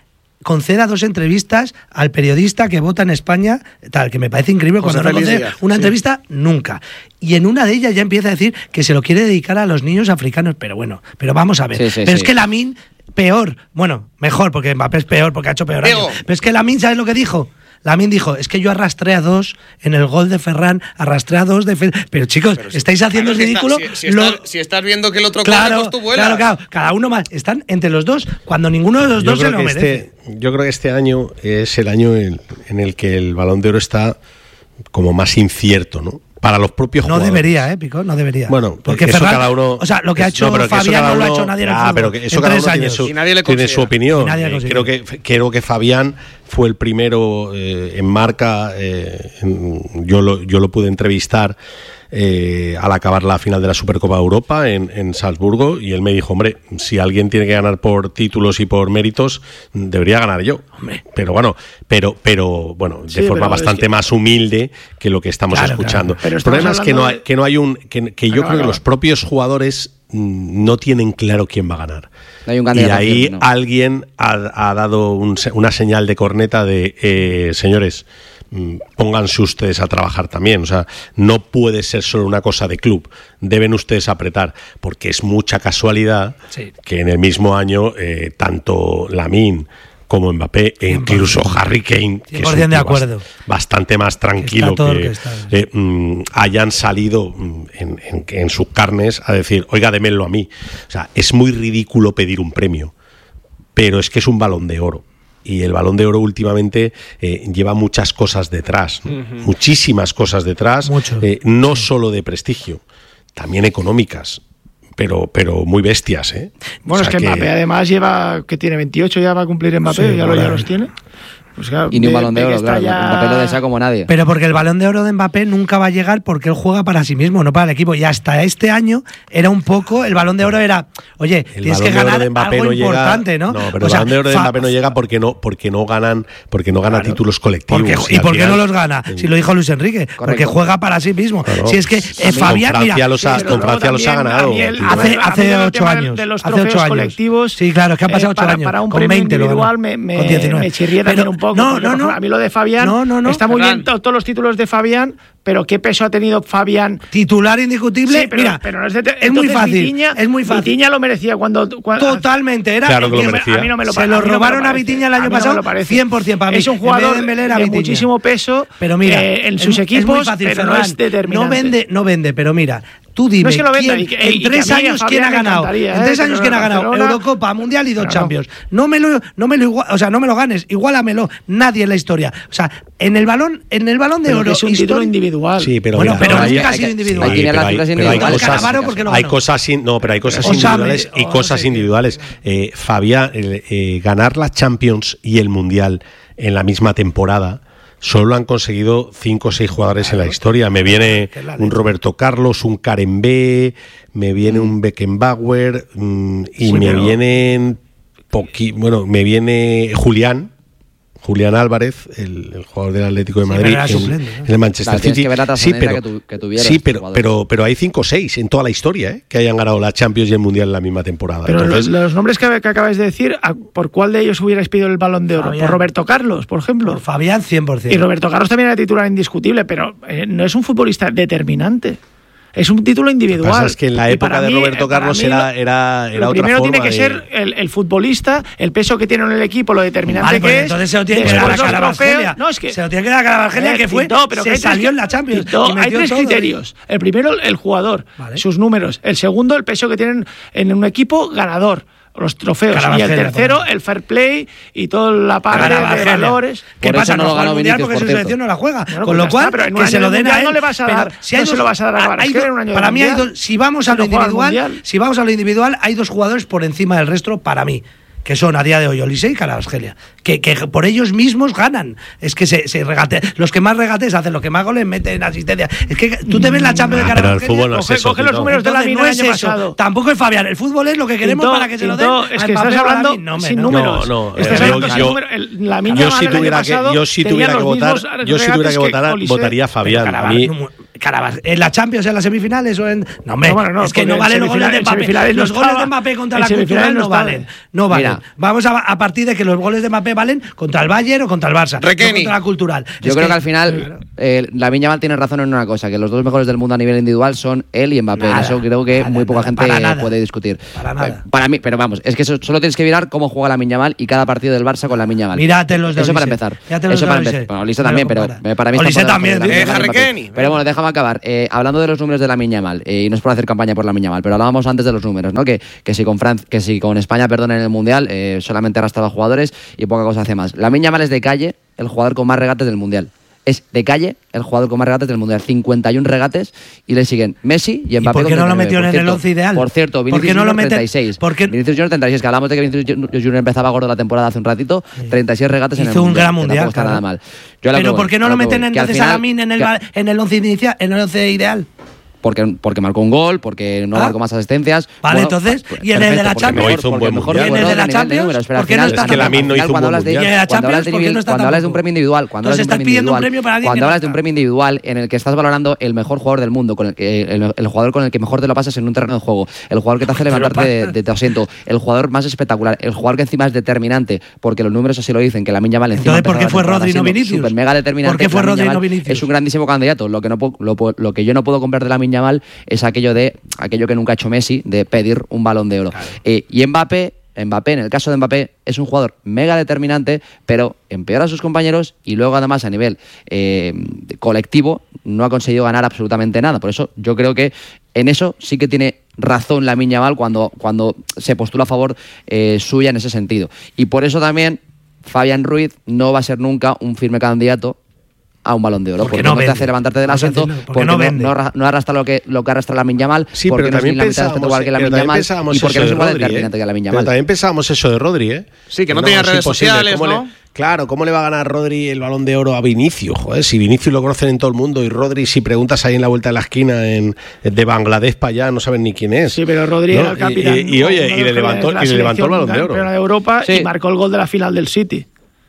Speaker 3: conceda dos entrevistas al periodista que vota en España, tal, que me parece increíble.
Speaker 1: José
Speaker 3: Cuando no
Speaker 1: Félix
Speaker 3: concede
Speaker 1: Díaz,
Speaker 3: una
Speaker 1: sí.
Speaker 3: entrevista, nunca. Y en una de ellas ya empieza a decir que se lo quiere dedicar a los niños africanos. Pero bueno, pero vamos a ver.
Speaker 2: Sí, sí,
Speaker 3: pero
Speaker 2: sí.
Speaker 3: es que Lamine, peor. Bueno, mejor, porque Mbappé es peor, porque ha hecho peor año. Pero es que Lamine, ¿sabes lo que dijo? Lamine dijo, es que yo arrastré a dos en el gol de Ferran, arrastré a dos de Fel Pero chicos, pero si, estáis haciendo
Speaker 1: claro,
Speaker 3: el ridículo.
Speaker 1: Si, está, si, si,
Speaker 3: lo...
Speaker 1: estás, si estás viendo que el otro
Speaker 3: claro,
Speaker 1: corre, pues tú vuelas.
Speaker 3: Claro, claro, cada uno más. Están entre los dos cuando ninguno de los
Speaker 4: yo
Speaker 3: dos se lo merece.
Speaker 4: Este, yo creo que este año es el año en, en el que el Balón de Oro está como más incierto, ¿no? Para los propios
Speaker 3: no
Speaker 4: jugadores.
Speaker 3: No debería, ¿eh, Pico? No debería.
Speaker 4: Bueno,
Speaker 3: porque
Speaker 4: eso
Speaker 3: Ferran,
Speaker 4: cada uno.
Speaker 3: O sea, lo que ha hecho
Speaker 4: no,
Speaker 3: Fabián
Speaker 4: no
Speaker 3: uno,
Speaker 4: lo ha
Speaker 3: hecho nadie en el fútbol.
Speaker 4: Ah, pero que eso
Speaker 3: en
Speaker 4: cada
Speaker 3: tres
Speaker 4: uno
Speaker 3: años.
Speaker 4: tiene su,
Speaker 1: y nadie le
Speaker 4: tiene su opinión.
Speaker 3: Nadie
Speaker 4: eh, creo, que, creo que Fabián fue el primero eh, en marca. Eh, en, yo, lo, yo lo pude entrevistar eh, al acabar la final de la Supercopa de Europa en, en Salzburgo, y él me dijo, hombre, si alguien tiene que ganar por títulos y por méritos, debería ganar yo. Hombre. Pero bueno, pero, pero bueno, de
Speaker 5: sí,
Speaker 4: forma bastante que... más humilde que lo que estamos
Speaker 3: claro,
Speaker 4: escuchando.
Speaker 5: Claro.
Speaker 4: El problema es que no hay, que no hay un que, que yo acaba, creo que los propios jugadores mmm, no tienen claro quién va a ganar.
Speaker 2: No hay un
Speaker 4: y ahí
Speaker 2: no.
Speaker 4: alguien ha, ha dado un, una señal de corneta de eh, señores, pónganse ustedes a trabajar también. O sea, no puede ser solo una cosa de club, deben ustedes apretar, porque es mucha casualidad sí. que en el mismo año eh, tanto Lamine como Mbappé e incluso Harry Kane, que es un
Speaker 3: de acuerdo.
Speaker 4: bastante más tranquilo que, que eh, mm, hayan salido mm, en, en, en sus carnes a decir, oiga, démelo a mí. O sea, es muy ridículo pedir un premio, pero es que es un Balón de Oro. Y el Balón de Oro últimamente eh, lleva muchas cosas detrás, ¿no? uh-huh. muchísimas cosas detrás, eh, no sí. solo de prestigio, también económicas. Pero, pero muy bestias, ¿eh?
Speaker 5: Bueno, o sea es que, que Mbappé además lleva, que tiene veintiocho, ya va a cumplir Mbappé, sí, ya, lo, ya los tiene. Pues claro,
Speaker 2: y ni un Balón de, de Oro, claro, ya... Mbappé lo desea como nadie.
Speaker 3: Pero porque el Balón de Oro de Mbappé nunca va a llegar porque él juega para sí mismo, no para el equipo. Y hasta este año era un poco, el Balón de Oro era, oye, el tienes que ganar algo
Speaker 4: no
Speaker 3: importante,
Speaker 4: llega,
Speaker 3: ¿no?
Speaker 4: No, pero
Speaker 3: o
Speaker 4: el
Speaker 3: sea,
Speaker 4: Balón de Oro de
Speaker 3: fa...
Speaker 4: Mbappé no llega porque no, porque no ganan, porque no gana claro. títulos colectivos.
Speaker 3: Porque, ¿Y por qué no los gana? Si lo dijo Luis Enrique, Correcto. porque juega para sí mismo. Claro. Si es que eh, Fabián,
Speaker 4: con Francia
Speaker 3: mira,
Speaker 4: los ha, con Francia los ha ganado.
Speaker 3: Hace, hace ocho años.
Speaker 5: De los
Speaker 3: hace ocho años.
Speaker 5: colectivos.
Speaker 3: Sí, claro, es que ha pasado ocho años.
Speaker 5: Para un
Speaker 3: con
Speaker 5: premio
Speaker 3: veinte
Speaker 5: individual me, me, me chirría también un poco.
Speaker 3: No, no, no.
Speaker 5: A mí lo de Fabián
Speaker 3: no, no, no.
Speaker 5: está muy
Speaker 1: Ferran.
Speaker 5: bien todos los títulos de Fabián, pero ¿qué peso ha tenido Fabián?
Speaker 3: Titular indiscutible.
Speaker 5: Sí, pero,
Speaker 3: mira,
Speaker 5: pero no es, de,
Speaker 3: es muy fácil.
Speaker 5: Vitinha,
Speaker 3: es muy fácil.
Speaker 5: Vitinha lo merecía cuando, cuando
Speaker 3: totalmente era.
Speaker 4: Claro que lo merecía.
Speaker 5: A mí no me lo
Speaker 3: Se lo robaron a,
Speaker 5: no
Speaker 3: a Vitinha el año pasado. No cien por ciento para mí.
Speaker 5: Es un jugador de,
Speaker 3: de,
Speaker 5: de muchísimo peso.
Speaker 3: Pero mira,
Speaker 5: eh, en sus
Speaker 3: es,
Speaker 5: equipos,
Speaker 3: es muy fácil,
Speaker 5: pero
Speaker 3: Ferran,
Speaker 5: no es determinante.
Speaker 3: No vende, no vende, pero mira. Tú dime,
Speaker 5: no es que lo venda,
Speaker 3: ¿quién,
Speaker 5: y que,
Speaker 3: en
Speaker 5: y
Speaker 3: tres años quién ha ganado?
Speaker 5: ¿eh?
Speaker 3: En tres años quién ha ganado Eurocopa, Mundial y dos Champions. No. no me lo, no me lo igual, o sea, no me lo ganes, igualamelo. Nadie en la historia. O sea, en el balón, en el Balón de
Speaker 5: pero
Speaker 3: Oro
Speaker 5: es un título individual.
Speaker 4: Sí, pero
Speaker 3: bueno,
Speaker 4: mira,
Speaker 3: pero
Speaker 4: hay,
Speaker 3: nunca ha
Speaker 4: hay,
Speaker 3: sido individual.
Speaker 2: Hay, hay, pero hay,
Speaker 4: pero hay cosas,
Speaker 3: no
Speaker 4: hay cosas, no, pero hay cosas
Speaker 3: o
Speaker 4: individuales
Speaker 3: sabe,
Speaker 4: y cosas
Speaker 3: sí,
Speaker 4: individuales. Eh, Fabián, eh, eh, ganar la Champions y el Mundial en la misma temporada. Solo han conseguido cinco o seis jugadores claro. en la historia. Me viene un Roberto Carlos, un Karembé, me viene un Beckenbauer mmm, y sí, me pero... vienen poqui, bueno, me viene Julián. Julián Álvarez, el, el jugador del Atlético de Madrid, sí, en, suplente, ¿no? en el Manchester
Speaker 2: claro,
Speaker 4: City.
Speaker 2: Que ver la
Speaker 4: sí, pero,
Speaker 2: que tu, que
Speaker 4: sí pero, pero, pero hay cinco o seis en toda la historia ¿eh? que hayan ganado la Champions y el Mundial en la misma temporada.
Speaker 5: Pero
Speaker 4: Entonces,
Speaker 5: los, los nombres que, que acabáis de decir, ¿por cuál de ellos hubierais pedido el Balón de Oro?
Speaker 3: Fabián.
Speaker 5: ¿Por Roberto Carlos, por ejemplo?
Speaker 3: Por Fabián, cien por ciento.
Speaker 5: Y Roberto Carlos también era titular indiscutible, pero eh, no es un futbolista determinante. Es un título individual.
Speaker 4: Lo que pasa es que en la época de Roberto mí, Carlos era, era, era
Speaker 5: lo
Speaker 4: otra
Speaker 5: primero
Speaker 4: forma
Speaker 5: tiene que
Speaker 4: de...
Speaker 5: ser el, el futbolista, el peso que tiene en el equipo, lo determinante
Speaker 3: vale, pues
Speaker 5: que
Speaker 3: entonces
Speaker 5: es.
Speaker 3: se lo tiene que dar a Carabangelia. No, es que se lo tiene que dar a Carabangelia, eh, que fue Tito, pero se que salió tres, en la Champions.
Speaker 5: Tito,
Speaker 3: y
Speaker 5: hay tres
Speaker 3: todo
Speaker 5: criterios.
Speaker 3: Y...
Speaker 5: El primero, el jugador, vale. sus números. El segundo, el peso que tienen en un equipo ganador. Los trofeos. Y el tercero, el fair play y toda la parte de valores.
Speaker 3: ¿Qué pasa? No, no juega el Mundial porque su selección no la juega. Bueno, con lo cual,
Speaker 5: está,
Speaker 3: que se lo den a él.
Speaker 5: No le vas a dar. Si no se lo vas a dar a Carabangelia.
Speaker 3: Para mí hay dos, si vamos a lo individual, si vamos a lo individual, hay dos jugadores por encima del resto para mí. Que son a día de hoy Olise y Carabangelia, que, que por ellos mismos ganan. Es que se, se regate, los que más regates hacen, los que más goles meten asistencia. Es que tú te ves la Champions de Carabangelia.
Speaker 4: Pero el fútbol no
Speaker 5: coge,
Speaker 4: es eso,
Speaker 5: coge los números de la mina del año pasado.
Speaker 3: Tampoco es Fabián. El fútbol es lo que queremos
Speaker 5: Tinto,
Speaker 3: para que se
Speaker 5: Tinto,
Speaker 3: lo den.
Speaker 5: Es que estás hablando no, sin no. números.
Speaker 4: No, no.
Speaker 5: Estás
Speaker 4: eh,
Speaker 5: hablando
Speaker 4: yo,
Speaker 5: sin
Speaker 4: yo,
Speaker 5: números. El, la mina
Speaker 4: yo si tuviera que, yo si tuviera que votar, yo si tuviera que votar, votaría a Fabián. A mí,
Speaker 3: Carabas, ¿en la Champions, en las semifinales o en...? No, hombre,
Speaker 5: No, bueno, no,
Speaker 3: es que
Speaker 5: porque
Speaker 3: no
Speaker 5: en
Speaker 3: valen los goles de
Speaker 5: semifinales- en
Speaker 3: Mbappé.
Speaker 5: semifinales no
Speaker 3: Los goles
Speaker 5: estaba.
Speaker 3: de Mbappé contra
Speaker 5: En
Speaker 3: la
Speaker 5: semifinales
Speaker 3: Cultural no
Speaker 5: no estaba.
Speaker 3: valen. No valen.
Speaker 2: Mira.
Speaker 3: Vamos a, a partir de que los goles de Mbappé valen contra el Bayern o contra el Barça, no
Speaker 1: Requeni.
Speaker 3: contra la Cultural.
Speaker 2: Yo
Speaker 3: Es
Speaker 2: creo que, al final eh, Lamine Yamal tiene razón en una cosa, que los dos mejores del mundo a nivel individual son él y Mbappé.
Speaker 3: Nada,
Speaker 2: Eso creo que
Speaker 3: nada,
Speaker 2: muy poca
Speaker 3: nada,
Speaker 2: gente
Speaker 3: para nada.
Speaker 2: puede discutir.
Speaker 3: Para nada.
Speaker 2: Eh, Para mí, pero vamos, es que eso, solo tienes que mirar cómo juega Lamine Yamal y cada partido del Barça con Lamine Yamal.
Speaker 3: Mírate los de
Speaker 2: Eso para
Speaker 3: Olise.
Speaker 2: empezar.
Speaker 3: Mírate los
Speaker 2: Eso
Speaker 3: de
Speaker 2: para
Speaker 3: Olise.
Speaker 2: empezar. Bueno, Olise
Speaker 3: No
Speaker 2: también,
Speaker 3: lo
Speaker 2: pero
Speaker 3: compara.
Speaker 2: eh, para mí
Speaker 3: Olise
Speaker 2: está por debajo
Speaker 3: también,
Speaker 2: de
Speaker 3: tío.
Speaker 2: Lamine
Speaker 1: Eh,
Speaker 2: Yamal y
Speaker 1: Harry
Speaker 2: Mbappé.
Speaker 1: Kane.
Speaker 2: Pero bueno, déjame acabar. Eh, hablando de los números de Lamine Yamal, eh, y no es por hacer campaña por Lamine Yamal, pero hablábamos antes de los números, ¿no? Que, que si con Fran- que si con España, perdón, en el Mundial eh, solamente arrastraba jugadores y poca cosa hace más. Lamine Yamal es de calle el jugador con más regates del Mundial. Es de calle el jugador con más regates del Mundial. cincuenta y uno regates y le siguen Messi y Mbappé.
Speaker 3: por qué
Speaker 2: con
Speaker 3: no lo
Speaker 2: treinta y nueve.
Speaker 3: metieron
Speaker 2: Por
Speaker 3: en el
Speaker 2: cierto-
Speaker 3: once ideal?
Speaker 2: Por cierto,
Speaker 3: ¿Por qué
Speaker 2: Vinicius
Speaker 3: no lo
Speaker 2: Junior
Speaker 3: meten?
Speaker 2: treinta y seis.
Speaker 3: ¿Por qué?
Speaker 2: Vinicius Junior treinta y seis, que hablamos de que Vinicius Junior empezaba gordo la temporada hace un ratito. treinta y seis regates en el
Speaker 3: Hizo un
Speaker 2: Mundial,
Speaker 3: gran
Speaker 2: que
Speaker 3: mundial,
Speaker 2: tampoco está
Speaker 3: claro.
Speaker 2: nada mal. Yo a lo que
Speaker 3: Pero
Speaker 2: voy,
Speaker 3: ¿por qué no
Speaker 2: a
Speaker 3: lo
Speaker 2: que
Speaker 3: meten
Speaker 2: voy, que al
Speaker 3: entonces a
Speaker 2: final-
Speaker 3: Lamine en el,
Speaker 2: que-
Speaker 3: ba- en el once inicia, en el once ideal?
Speaker 2: Porque, porque marcó un gol, porque no
Speaker 3: Ah.
Speaker 2: marcó más asistencias.
Speaker 3: Vale,
Speaker 2: Bueno,
Speaker 3: entonces,
Speaker 2: pues,
Speaker 3: ¿y en el de la
Speaker 2: perfecto, porque
Speaker 3: Champions?
Speaker 2: mejor-
Speaker 4: No hizo un
Speaker 2: porque
Speaker 4: buen
Speaker 2: mejor
Speaker 4: mundial.
Speaker 2: jugó
Speaker 3: ¿Y en el de
Speaker 2: a
Speaker 3: la
Speaker 2: nivel de
Speaker 3: Champions?
Speaker 2: números, pero
Speaker 3: ¿Por
Speaker 2: al
Speaker 3: qué no
Speaker 2: final-
Speaker 3: está
Speaker 4: Es que
Speaker 3: tampoco?
Speaker 4: Lamine no hizo un
Speaker 2: cuando
Speaker 4: buen
Speaker 2: hablas de,
Speaker 4: mundial.
Speaker 3: ¿Y en la
Speaker 2: cuando hablas de
Speaker 3: Champions, por qué
Speaker 2: nivel-
Speaker 3: no está
Speaker 2: cuando hablas de un
Speaker 3: tampoco?
Speaker 2: premio individual, cuando
Speaker 3: Entonces
Speaker 2: hablas de un
Speaker 3: estás
Speaker 2: premio
Speaker 3: pidiendo un
Speaker 2: individual,
Speaker 3: premio para alguien
Speaker 2: cuando
Speaker 3: que no
Speaker 2: hablas de un
Speaker 3: está.
Speaker 2: premio individual en el que estás valorando el mejor jugador del mundo, con el, que, el, el jugador con el que mejor te lo pasas en un terreno de juego, el jugador que te hace levantarte de, de tu asiento, el jugador más espectacular, el jugador que encima es determinante, porque los números así lo dicen, que Lamine Yamal encima
Speaker 3: Entonces, ¿por qué
Speaker 2: empezó
Speaker 3: fue
Speaker 2: la temporada
Speaker 3: Rodri y no
Speaker 2: siendo
Speaker 3: Vinicius?
Speaker 2: súper mega determinante.
Speaker 3: ¿Por qué fue
Speaker 2: Lamine
Speaker 3: Rodri y no
Speaker 2: Yamal
Speaker 3: Vinicius?
Speaker 2: es un grandísimo candidato. Lo que, no, puedo- lo, puedo- lo que yo no puedo comprar de Lamine Yamal es aquello de aquello que nunca ha hecho Messi, de pedir un balón de oro. Eh, y Mbappé, Mbappé, en el caso de Mbappé, es un jugador mega determinante, pero empeora a sus compañeros y luego además a nivel eh, colectivo no ha conseguido ganar absolutamente nada. Por eso yo creo que en eso sí que tiene razón Lamine Yamal cuando, cuando se postula a favor eh, suya en ese sentido. Y por eso también Fabián Ruiz no va a ser nunca un firme candidato a un balón de oro,
Speaker 3: Porque
Speaker 2: porque
Speaker 3: no
Speaker 2: no, te
Speaker 3: vende.
Speaker 2: hace levantarte del
Speaker 3: Vamos a
Speaker 2: asiento,
Speaker 3: decirlo, porque
Speaker 2: porque
Speaker 3: no
Speaker 2: no,
Speaker 3: vende.
Speaker 2: no arra- no arrastra lo que, lo que arrastra Lamine Yamal,
Speaker 4: Sí,
Speaker 2: porque
Speaker 4: pero
Speaker 2: no es ni
Speaker 4: también
Speaker 2: la mitad de
Speaker 4: pensábamos,
Speaker 2: igual que
Speaker 4: pero
Speaker 2: Lamine
Speaker 4: también
Speaker 2: Yamal
Speaker 4: pensábamos
Speaker 2: y porque
Speaker 4: eso
Speaker 2: no es
Speaker 4: de
Speaker 2: igual de
Speaker 4: Rodri,
Speaker 2: determinante
Speaker 4: ¿eh?
Speaker 2: que Lamine
Speaker 4: Pero
Speaker 2: Yamal.
Speaker 4: también pensábamos eso de Rodri, ¿eh?
Speaker 1: Sí, que no tenía
Speaker 4: es
Speaker 1: redes
Speaker 4: imposible.
Speaker 1: sociales,
Speaker 4: ¿Cómo
Speaker 1: ¿no?
Speaker 4: le- claro, ¿cómo le va a ganar Rodri el Balón de Oro a Vinicius? Joder, si Vinicius lo conocen en todo el mundo y Rodri, si preguntas ahí en la vuelta de la esquina en, de Bangladesh para allá, no saben ni quién es.
Speaker 5: Sí, pero Rodri
Speaker 4: ¿no?
Speaker 5: era el capitán.
Speaker 4: Y, y- y, oye,
Speaker 5: uno de
Speaker 4: y le
Speaker 5: los
Speaker 4: levantó,
Speaker 5: capitanes
Speaker 4: y
Speaker 5: de
Speaker 4: le
Speaker 5: la
Speaker 4: levantó el Balón de
Speaker 5: selección campeona de
Speaker 4: Oro.
Speaker 5: Europa
Speaker 2: Sí.
Speaker 5: y marcó el gol de la final del City.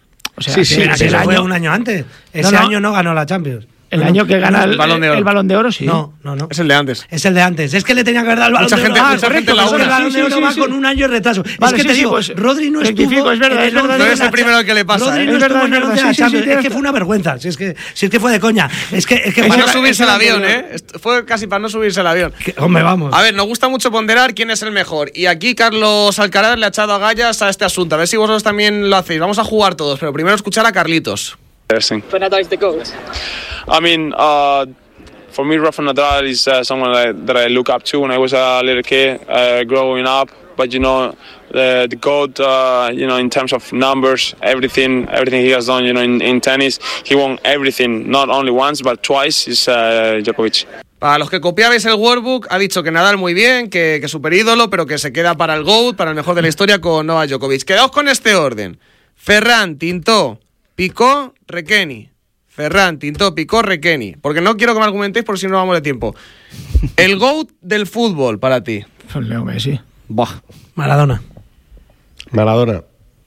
Speaker 5: O sea,
Speaker 4: Sí,
Speaker 5: que
Speaker 4: sí,
Speaker 5: aquel
Speaker 3: Pero eso fue
Speaker 5: año-
Speaker 3: un año antes. Ese
Speaker 5: No, no.
Speaker 3: año no ganó la Champions.
Speaker 5: El
Speaker 3: No,
Speaker 5: año
Speaker 3: no.
Speaker 5: que gana el,
Speaker 1: El Balón de Oro.
Speaker 5: el Balón de Oro, sí.
Speaker 3: No, no, no.
Speaker 1: Es el de antes.
Speaker 3: Es el de antes. Es que le tenía que haber dado el balón
Speaker 1: Mucha
Speaker 3: de
Speaker 1: gente-
Speaker 3: oro. Ah,
Speaker 1: mucha
Speaker 3: correcto,
Speaker 1: gente la
Speaker 3: pero es que
Speaker 1: una.
Speaker 3: el balón
Speaker 5: Sí,
Speaker 3: de
Speaker 5: sí,
Speaker 3: oro
Speaker 5: sí,
Speaker 3: va
Speaker 5: sí.
Speaker 3: con un año de retraso.
Speaker 5: Vale,
Speaker 3: es que
Speaker 5: sí,
Speaker 3: te
Speaker 5: sí,
Speaker 3: digo,
Speaker 5: pues,
Speaker 3: Rodri no estuvo.
Speaker 5: rectifico, es verdad,
Speaker 3: en
Speaker 5: es
Speaker 3: el
Speaker 5: verdad,
Speaker 3: once
Speaker 1: No
Speaker 3: de
Speaker 1: es
Speaker 3: la
Speaker 1: el primero al que le pasa,
Speaker 3: Rodri
Speaker 1: ¿eh?
Speaker 3: no
Speaker 5: Es verdad,
Speaker 3: estuvo en el
Speaker 5: es
Speaker 3: once de
Speaker 5: verdad,
Speaker 3: la
Speaker 5: sí, sí,
Speaker 3: Champions.
Speaker 5: sí,
Speaker 3: Es que
Speaker 5: tienes
Speaker 3: fue una vergüenza. Si es que, si es que fue de coña. Es que, es que
Speaker 1: Para
Speaker 3: para-
Speaker 1: no subirse al
Speaker 5: es el
Speaker 1: avión,
Speaker 5: anterior.
Speaker 1: ¿eh? Est- Fue casi para no subirse al avión.
Speaker 3: que- Hombre, vamos.
Speaker 1: A ver, nos gusta mucho ponderar quién es el mejor. Y aquí Carlos Alcaraz le ha echado agallas a este asunto. A ver si vosotros también lo hacéis. Vamos a jugar todos, pero primero escuchar a Carlitos.
Speaker 20: But Nadal's the GOAT. I mean, uh, for me, Rafa Nadal is uh, someone that, that I look up to when I was a little kid, uh, growing up. But you know, the, the GOAT, uh, you know, in terms of numbers, everything, everything he has done, you know, in, in tennis, he won everything, not only once but twice. Is uh, Djokovic.
Speaker 1: Para los que copiabais el workbook, ha dicho que Nadal muy bien, que, que super ídolo, pero que se queda para el GOAT, para el mejor de la historia con Novak Djokovic. Quedaos con este orden. Ferran, Tintó, Picó, Requeni. Ferran, Tintó, Picó, Requeni. Porque no quiero que me argumentéis por si no vamos de tiempo. El GOAT del fútbol para ti.
Speaker 5: Leo Messi.
Speaker 2: Buah.
Speaker 3: Maradona.
Speaker 4: Maradona.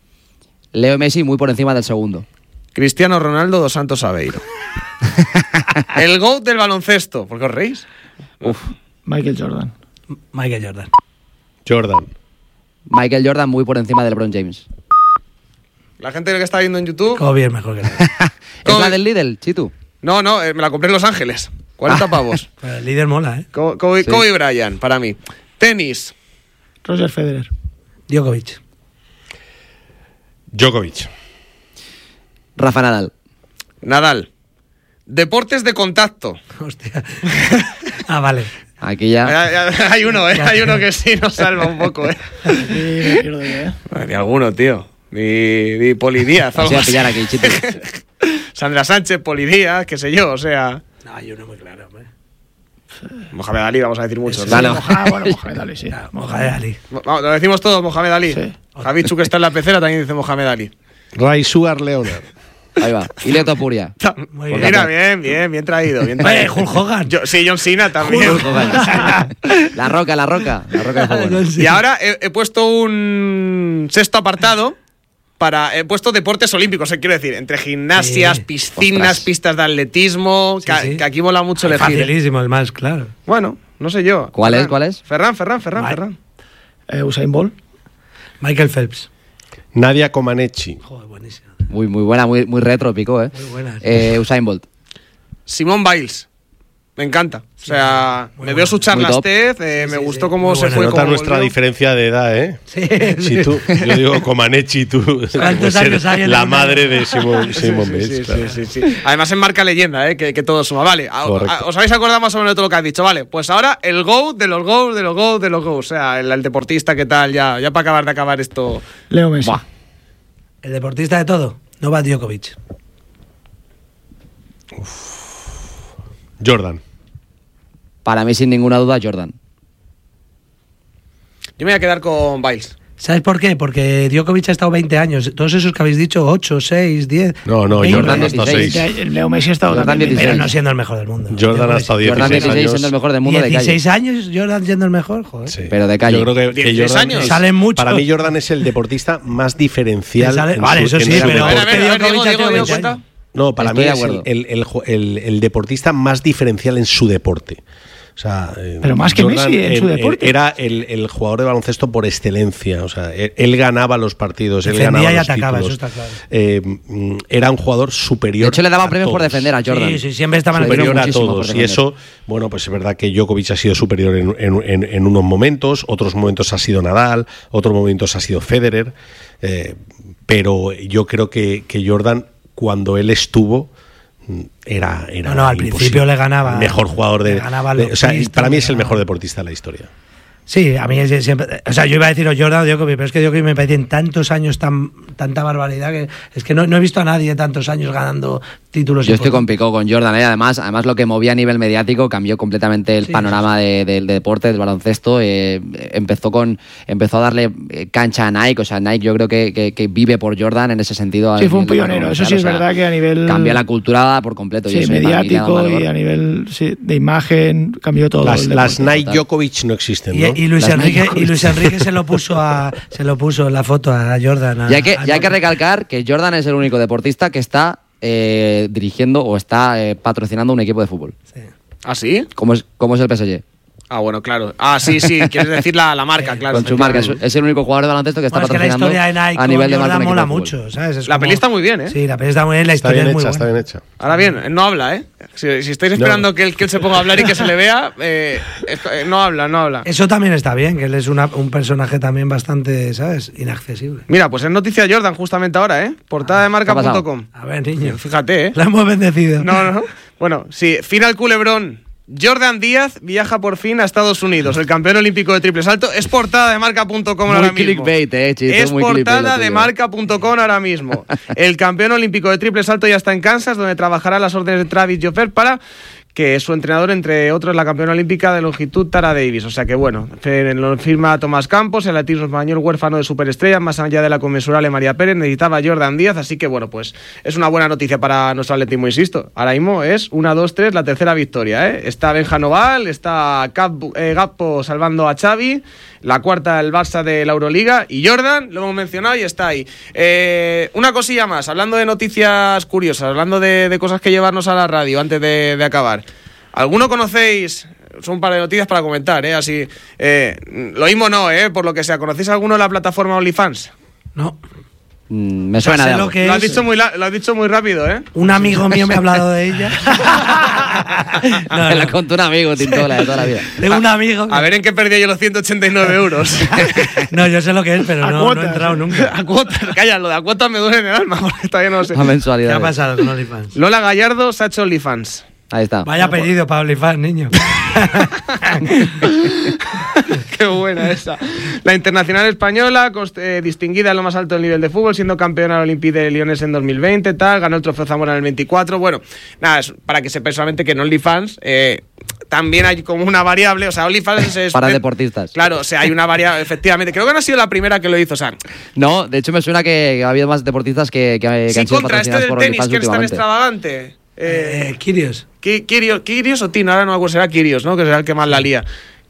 Speaker 2: Leo Messi muy por encima del segundo.
Speaker 1: Cristiano Ronaldo dos Santos Aveiro. El GOAT del baloncesto. ¿Por qué os reís?
Speaker 2: Uf.
Speaker 5: Michael Jordan.
Speaker 3: Michael Jordan.
Speaker 4: Jordan.
Speaker 2: Michael Jordan muy por encima de LeBron James.
Speaker 1: La gente que está viendo en YouTube.
Speaker 3: Kobe es mejor que él.
Speaker 2: ¿Es la del Lidl, Chitu?
Speaker 1: No, no, eh, me la compré en Los Ángeles. cuarenta pavos.
Speaker 3: Pero el líder mola, ¿eh?
Speaker 1: Co- Kobe,
Speaker 2: Sí.
Speaker 1: Kobe Bryant, para mí. Tenis.
Speaker 5: Roger Federer.
Speaker 3: Djokovic.
Speaker 4: Djokovic.
Speaker 2: Rafa Nadal.
Speaker 1: Nadal. Deportes de contacto.
Speaker 3: Hostia. Ah, vale.
Speaker 2: Aquí ya.
Speaker 1: Hay, hay- hay uno, ¿eh? Hay uno que sí nos salva un poco, ¿eh?
Speaker 5: Sí, me pierdo ya, ¿eh?
Speaker 1: Ay, Ni alguno, tío. Ni, ni Poli Díaz.
Speaker 2: Vamos
Speaker 1: algo
Speaker 2: a pillar
Speaker 1: así.
Speaker 2: aquí, Chitu.
Speaker 1: Sandra Sánchez, Poli Díaz, qué sé yo, o sea.
Speaker 3: No, hay uno muy claro, hombre.
Speaker 1: Mohamed Ali, vamos a decir muchos.
Speaker 2: Dale.
Speaker 1: ¿no?
Speaker 5: Ah, bueno, Mohamed Ali, sí.
Speaker 3: Mohamed Ali.
Speaker 1: Vamos, lo decimos todos, Mohamed Ali.
Speaker 5: Sí.
Speaker 1: Javichu, que está en la pecera, también dice Mohamed Ali.
Speaker 4: Ray Sugar Leonard.
Speaker 2: Ahí va. Y Leo Topuria.
Speaker 3: Muy
Speaker 1: Mira,
Speaker 3: bien.
Speaker 1: bien, bien, bien traído. Bien
Speaker 3: Eh,
Speaker 1: traído.
Speaker 3: Hulk Hogan.
Speaker 1: Yo- sí, John Cena también.
Speaker 2: La roca, la roca. La roca del fútbol.
Speaker 1: Y ahora he, he puesto un sexto apartado para... He puesto deportes olímpicos, eh, quiero decir, entre gimnasias,
Speaker 3: Sí.
Speaker 1: piscinas,
Speaker 3: Ostras.
Speaker 1: pistas de atletismo,
Speaker 3: Sí,
Speaker 1: que,
Speaker 3: sí.
Speaker 1: que aquí mola mucho elegir. ¿eh?
Speaker 3: Facilísimo, el más, claro.
Speaker 1: Bueno, no sé yo.
Speaker 2: ¿Cuál
Speaker 1: Ferran.
Speaker 2: es? ¿Cuál es?
Speaker 1: Ferran, Ferran, Ferran,
Speaker 3: Ma-
Speaker 1: Ferran.
Speaker 5: Eh, Usain Bolt.
Speaker 3: Michael Phelps.
Speaker 4: Nadia Comaneci.
Speaker 3: Joder, buenísimo.
Speaker 2: Muy, muy buena, muy, muy retro, picó, ¿eh?
Speaker 3: Muy buena.
Speaker 2: Eh, Usain Bolt.
Speaker 1: Simone Biles. Me encanta. O sea,
Speaker 3: muy
Speaker 1: me
Speaker 3: buena.
Speaker 1: veo su charlas
Speaker 2: Muy top.
Speaker 1: TED, eh,
Speaker 3: Sí,
Speaker 1: me
Speaker 3: sí,
Speaker 1: gustó
Speaker 3: sí.
Speaker 1: cómo
Speaker 3: Muy
Speaker 1: se
Speaker 3: buena.
Speaker 1: fue.
Speaker 4: Nota
Speaker 1: cómo
Speaker 4: nuestra
Speaker 1: volvió.
Speaker 4: diferencia de edad, ¿eh?
Speaker 3: Sí,
Speaker 4: Si tú, yo digo Comaneci, tú puedes ser
Speaker 3: años hay en
Speaker 4: la
Speaker 3: el
Speaker 4: madre
Speaker 3: mundo?
Speaker 4: de Simon, Simon
Speaker 1: Sí,
Speaker 4: Biles,
Speaker 1: sí, sí,
Speaker 4: claro.
Speaker 1: sí, sí, sí. Además, en marca leyenda, ¿eh? que, que todo suma. Vale, a-
Speaker 4: Correcto.
Speaker 1: a- os habéis acordado más o menos de todo lo que has dicho. Vale, pues ahora el GOAT de los GOAT, de los GOAT, de los GOAT. O sea, el, el deportista, ¿qué tal? Ya, ya para acabar de acabar esto.
Speaker 5: Leo Messi.
Speaker 1: Buah.
Speaker 3: El deportista de todo, Novak Djokovic.
Speaker 4: Jordan.
Speaker 2: Para mí, sin ninguna duda, Jordan.
Speaker 1: Yo me voy a quedar con Biles.
Speaker 3: ¿Sabes por qué? Porque Djokovic ha estado veinte años. Todos esos que habéis dicho, ocho, seis, diez.
Speaker 4: No, no,
Speaker 3: veinte.
Speaker 4: Jordan ha estado
Speaker 2: dieciséis.
Speaker 4: seis.
Speaker 5: Ya, el Leo Messi ha estado
Speaker 2: Jordan
Speaker 5: también
Speaker 2: dieciséis.
Speaker 3: Pero
Speaker 5: veinte.
Speaker 3: no siendo el mejor del mundo.
Speaker 4: Jordan ha estado
Speaker 2: Jordan
Speaker 4: dieciséis
Speaker 2: dieciséis
Speaker 4: años.
Speaker 2: siendo el mejor del mundo de
Speaker 3: dieciséis
Speaker 2: calle.
Speaker 3: años, Jordan siendo el mejor, joder.
Speaker 4: Sí.
Speaker 2: Pero de calle.
Speaker 4: Yo creo que, que
Speaker 1: dieciséis
Speaker 4: Jordan
Speaker 1: años.
Speaker 4: es-
Speaker 3: Salen muchos.
Speaker 4: Para mí Jordan es el deportista más diferencial.
Speaker 3: Sale-
Speaker 4: en
Speaker 3: vale,
Speaker 4: su-
Speaker 3: eso
Speaker 4: en
Speaker 3: sí,
Speaker 4: su
Speaker 3: pero
Speaker 1: A ver, a
Speaker 4: deporte.
Speaker 1: ver, a ver,
Speaker 3: Djokovic
Speaker 1: Diego,
Speaker 3: ha
Speaker 1: Diego,
Speaker 3: tenido
Speaker 1: Diego,
Speaker 3: veinte
Speaker 1: cuenta.
Speaker 3: años.
Speaker 4: No, para
Speaker 2: Estoy
Speaker 4: mí
Speaker 2: de
Speaker 4: es el,
Speaker 2: acuerdo.
Speaker 4: el- el ju- el- el deportista más diferencial en su deporte. O sea, eh,
Speaker 5: Pero más que Messi en su deporte.
Speaker 4: Era el, el jugador de baloncesto por excelencia. O sea, él, él ganaba los partidos, él
Speaker 3: Defendía
Speaker 4: ganaba
Speaker 3: y
Speaker 4: los
Speaker 3: atacaba,
Speaker 4: títulos.
Speaker 3: eso está claro.
Speaker 4: Eh, mm, era un jugador superior.
Speaker 2: De hecho, le daban
Speaker 4: a
Speaker 2: premios por
Speaker 4: todos.
Speaker 2: defender a Jordan.
Speaker 3: Sí, sí, siempre estaban en el
Speaker 4: Superior a
Speaker 2: muchísimo por
Speaker 4: todos. Y
Speaker 2: defender.
Speaker 4: eso, bueno, pues es verdad que Djokovic ha sido superior en, en- en- en unos momentos, otros momentos ha sido Nadal, otros momentos ha sido Federer. eh, pero yo creo que, que Jordan, cuando él estuvo, era, era
Speaker 3: No, no, al
Speaker 4: imposible.
Speaker 3: principio le ganaba-
Speaker 4: El mejor jugador de.
Speaker 3: le ganaba
Speaker 4: de-
Speaker 3: los
Speaker 4: o sea,
Speaker 3: pistas,
Speaker 4: para mí
Speaker 3: le
Speaker 4: es el
Speaker 3: ganaba-
Speaker 4: mejor deportista de la historia.
Speaker 3: Sí, a mí es siempre. O sea, yo iba a decir o Jordan o Djokovic, pero es que Djokovic me parece en tantos años tan, tanta barbaridad que es que no, no he visto a nadie tantos años ganando títulos.
Speaker 2: Yo estoy con
Speaker 3: importantes.
Speaker 2: Picó, con Jordan, ¿eh? además, además lo que movía a nivel mediático cambió completamente el
Speaker 3: Sí,
Speaker 2: panorama de- del deporte, del baloncesto. eh, empezó con empezó a darle eh, cancha a Nike, o sea, Nike yo creo que, que- que vive por Jordan en ese sentido. a
Speaker 5: Sí, fue un
Speaker 2: nivel de
Speaker 5: pionero. Eso
Speaker 2: comercial,
Speaker 5: sí es
Speaker 2: o sea,
Speaker 5: verdad que a nivel.
Speaker 2: Cambia la cultura por completo. y
Speaker 5: Sí,
Speaker 2: eso es para mí le da
Speaker 5: mediático
Speaker 2: valor.
Speaker 5: y a nivel sí, de imagen cambió todo.
Speaker 4: Las,
Speaker 5: el
Speaker 4: las
Speaker 5: deporte.
Speaker 4: Nike Djokovic no existen,
Speaker 3: Y,
Speaker 4: ¿no?
Speaker 3: y Luis
Speaker 2: Las
Speaker 3: Enrique,
Speaker 2: Nike
Speaker 3: y Luis Enrique se lo puso a se lo puso en la foto a Jordan. a-
Speaker 2: Y hay que,
Speaker 3: a-
Speaker 2: y hay que recalcar que Jordan es el único deportista que está eh, dirigiendo o está eh, patrocinando un equipo de fútbol.
Speaker 1: ¿Ah, sí?
Speaker 2: ¿Cómo es, cómo es el P S G?
Speaker 1: Ah, bueno, claro. Ah, sí, sí, quieres decir la, la marca, claro.
Speaker 2: Con su marca. Es, es el único jugador de baloncesto que está
Speaker 3: Bueno, es que la
Speaker 2: patrocinando
Speaker 3: historia de Nike
Speaker 2: a nivel
Speaker 3: con
Speaker 2: de marca
Speaker 3: Jordan
Speaker 2: un equipo
Speaker 3: mola
Speaker 2: de fútbol.
Speaker 3: mucho, ¿sabes? Es
Speaker 1: La
Speaker 3: como-
Speaker 1: peli está muy bien, ¿eh?
Speaker 3: Sí, la peli está muy bien, la
Speaker 4: Está
Speaker 3: historia
Speaker 4: bien
Speaker 3: es muy
Speaker 4: hecha,
Speaker 3: buena.
Speaker 4: está bien hecha.
Speaker 1: Ahora bien, él no habla, ¿eh? Si, si estáis esperando
Speaker 4: No.
Speaker 1: que, él, que él se ponga a hablar y que se le vea, eh, es- eh, no habla, no habla.
Speaker 3: Eso también está bien, que él es una- un personaje también bastante, ¿sabes? Inaccesible.
Speaker 1: Mira, pues es noticia Jordan justamente ahora, ¿eh? Portada de marca punto com.
Speaker 3: A ver, niño.
Speaker 1: Fíjate, ¿eh?
Speaker 3: La hemos bendecido.
Speaker 1: No, no, no. Bueno, sí, final culebrón. Jordan Díaz viaja por fin a Estados Unidos. El campeón olímpico de triple salto. Es portada de marca punto com
Speaker 2: Muy
Speaker 1: ahora mismo.
Speaker 2: clickbait, eh, Chito,
Speaker 1: es
Speaker 2: muy clickbait
Speaker 1: portada
Speaker 2: lo
Speaker 1: de
Speaker 2: tuyo.
Speaker 1: marca punto com ahora mismo. El campeón olímpico de triple salto ya está en Kansas, donde trabajará a las órdenes de Travis Joffer para que es su entrenador, entre otros, la campeona olímpica de longitud Tara Davis. O sea que bueno, fe- lo firma Tomás Campos, el atletismo español huérfano de superestrellas, más allá de la conmensurable María Pérez, necesitaba Jordan Díaz, así que bueno, pues es una buena noticia para nuestro atletismo, insisto. Ahora mismo es una, dos, tres, la tercera victoria, ¿eh? Está Benja Noval, está Cap- eh, Gappo salvando a Xavi, la cuarta el Barça de la Euroliga, y Jordan, lo hemos mencionado y está ahí. Eh, una cosilla más, hablando de noticias curiosas, hablando de, de cosas que llevarnos a la radio antes de, de acabar. ¿Alguno conocéis? Son un par de noticias para comentar, ¿eh? Así, eh, lo mismo no, ¿eh? Por lo que sea, ¿conocéis alguno de la plataforma OnlyFans?
Speaker 3: No.
Speaker 2: Mm, me suena
Speaker 3: sé
Speaker 2: de
Speaker 3: lo
Speaker 2: algo.
Speaker 3: que
Speaker 1: Lo has,
Speaker 3: es.
Speaker 1: dicho muy la- lo has dicho muy rápido, ¿eh?
Speaker 3: Un amigo mío me ha hablado de ella. No,
Speaker 2: Me la
Speaker 3: no.
Speaker 2: contó un amigo, Tintola, de toda la vida.
Speaker 3: Tengo un amigo.
Speaker 1: A ver en qué perdí yo los ciento ochenta y nueve euros.
Speaker 3: No, yo sé lo que es, pero
Speaker 1: A
Speaker 3: no, no
Speaker 1: cuotas.
Speaker 3: he entrado nunca.
Speaker 1: A cuotas, calla, lo de a cuotas me duele en el alma, porque todavía no lo sé.
Speaker 2: A mensualidad.
Speaker 3: ¿Qué ha pasado con OnlyFans?
Speaker 1: Lola Gallardo se ha hecho OnlyFans.
Speaker 2: Ahí está.
Speaker 3: Vaya apellido para OnlyFans, niño.
Speaker 1: Qué buena esa. La internacional española, const- eh, distinguida en lo más alto del nivel de fútbol, siendo campeona del Olympique de Lyonnais en dos mil veinte, tal, ganó el trofeo Zamora en el veinticuatro. Bueno, nada, es para que sepáis solamente que en OnlyFans eh, también hay como una variable, o sea, OnlyFans es... es
Speaker 2: Para deportistas.
Speaker 1: Claro, o sea, hay una variable, efectivamente. Creo que no ha sido la primera que lo hizo, o sea,
Speaker 2: No, de hecho me suena que, que ha habido más deportistas que, que, que
Speaker 1: sí,
Speaker 2: han sido
Speaker 1: contra este
Speaker 2: patrocinados
Speaker 1: del
Speaker 2: por
Speaker 1: tenis,
Speaker 2: OnlyFans
Speaker 1: que es tan
Speaker 2: últimamente.
Speaker 1: extravagante. Eh,
Speaker 3: Eh, Kirios.
Speaker 1: Ki- Kirios, Kirios o Tino, ahora no me acuerdo, será Kirios, ¿no? Que será el que más la lía.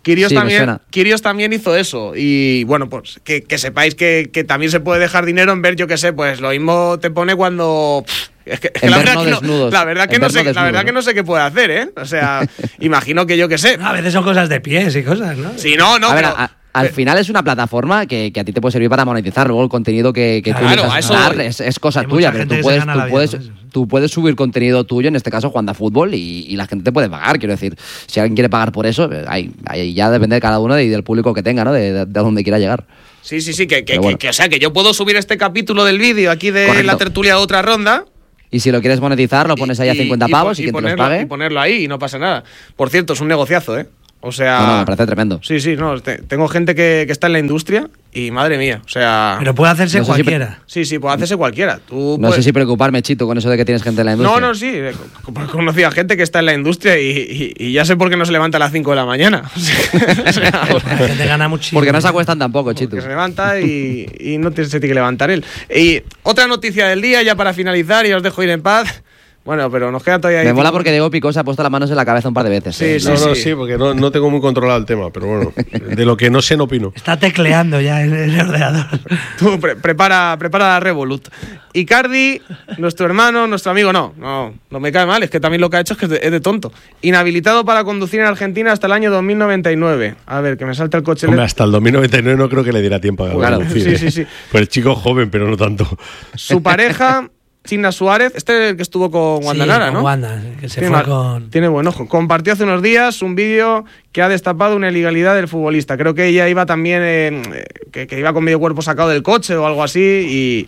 Speaker 1: Kyrgios,
Speaker 2: Sí, me
Speaker 1: también,
Speaker 2: suena.
Speaker 1: Kyrgios también hizo eso. Y bueno, pues que, que sepáis que, que también se puede dejar dinero en ver, yo qué sé, pues lo mismo te pone cuando... Pff, es que, es que
Speaker 2: En
Speaker 1: la,
Speaker 2: ver
Speaker 1: verdad
Speaker 2: no
Speaker 1: que no,
Speaker 2: desnudos.
Speaker 1: la verdad que
Speaker 2: En
Speaker 1: no
Speaker 2: ver
Speaker 1: sé,
Speaker 2: no
Speaker 1: la
Speaker 2: desnudos,
Speaker 1: verdad que
Speaker 2: ¿no?
Speaker 1: no sé qué puede hacer, ¿eh? O sea, imagino que yo qué sé.
Speaker 3: A veces son cosas de pies y cosas, ¿no?
Speaker 1: Sí, no, no,
Speaker 2: a ver,
Speaker 1: pero...
Speaker 2: a- al final es una plataforma que, que a ti te puede servir para monetizar. Luego el contenido que, que tú
Speaker 1: Claro,
Speaker 2: elijas
Speaker 1: a eso
Speaker 2: dar
Speaker 1: voy.
Speaker 2: es, es cosa
Speaker 3: Hay
Speaker 2: tuya,
Speaker 3: mucha
Speaker 2: pero
Speaker 3: gente
Speaker 2: tú
Speaker 3: que se
Speaker 2: puedes,
Speaker 3: gana
Speaker 2: tú,
Speaker 3: la vida
Speaker 2: puedes,
Speaker 3: con eso.
Speaker 2: tú puedes subir contenido tuyo, en este caso jugando a fútbol, y, y la gente te puede pagar. Quiero decir, si alguien quiere pagar por eso, ahí, ahí ya depende de cada uno y del público que tenga, ¿no? De, de, de a dónde quiera llegar.
Speaker 1: Sí, sí, sí, que, que,
Speaker 2: Pero bueno.
Speaker 1: que, que, o sea, que yo puedo subir este capítulo del vídeo aquí de
Speaker 2: Correcto.
Speaker 1: la tertulia a otra ronda.
Speaker 2: Y si lo quieres monetizar, lo pones ahí a
Speaker 1: y-
Speaker 2: cincuenta
Speaker 1: y
Speaker 2: pavos
Speaker 1: pon-
Speaker 2: y, quien te los
Speaker 1: ponerlo,
Speaker 2: pague.
Speaker 1: y ponerlo ahí y no pasa nada. Por cierto, es un negociazo, ¿eh? O sea...
Speaker 2: No, no, me parece tremendo.
Speaker 1: Sí, sí, no, te- tengo gente que, que está en la industria y madre mía, o sea...
Speaker 3: Pero puede hacerse
Speaker 2: No sé si-
Speaker 3: cualquiera.
Speaker 1: Sí, sí, puede hacerse cualquiera. Tú
Speaker 2: No
Speaker 1: puedes-
Speaker 2: sé si preocuparme, Chito, con eso de que tienes gente en la industria.
Speaker 1: No, no, sí. eh, co- co- Conocí a gente que está en la industria y, y- y ya sé por qué no se levanta a las cinco de la mañana. O sea,
Speaker 3: La gente gana muchísimo.
Speaker 2: Porque no se acuestan tampoco, Chito.
Speaker 1: que se levanta y, y no tiene- se tiene que levantar él. Y otra noticia del día, ya para finalizar, y os dejo ir en paz. Bueno, pero nos queda todavía... ahí
Speaker 2: Me mola
Speaker 1: cinco-
Speaker 2: porque Diego Picó se ha puesto las manos en la cabeza un par de veces.
Speaker 1: Sí,
Speaker 2: ¿eh?
Speaker 1: sí,
Speaker 4: no, no,
Speaker 1: sí.
Speaker 4: sí, porque no, no tengo muy controlado el tema, pero bueno, de lo que no sé no opino.
Speaker 3: Está tecleando ya en el ordenador.
Speaker 1: Tú pre- prepara, prepara la Revolut. Icardi, nuestro hermano, nuestro amigo, no, no, no me cae mal, es que también lo que ha hecho es que es de, es de tonto. Inhabilitado para conducir en Argentina hasta el año dos mil noventa y nueve. A ver, que me salta el coche.
Speaker 4: Hombre, hasta el dos mil noventa y nueve no creo que le diera tiempo a
Speaker 1: Claro,
Speaker 4: conducir,
Speaker 1: sí,
Speaker 4: ¿eh?
Speaker 1: sí, sí.
Speaker 4: Pues el chico joven, pero no tanto.
Speaker 1: Su pareja, China Suárez, este es el que estuvo con Wanda
Speaker 3: Sí,
Speaker 1: Nara,
Speaker 3: con
Speaker 1: ¿no?
Speaker 3: Wanda, que se
Speaker 1: tiene,
Speaker 3: fue
Speaker 1: ma-
Speaker 3: con...
Speaker 1: tiene buen ojo. Compartió hace unos días un vídeo que ha destapado una ilegalidad del futbolista. Creo que ella iba también, eh, que, que iba con medio cuerpo sacado del coche o algo así y...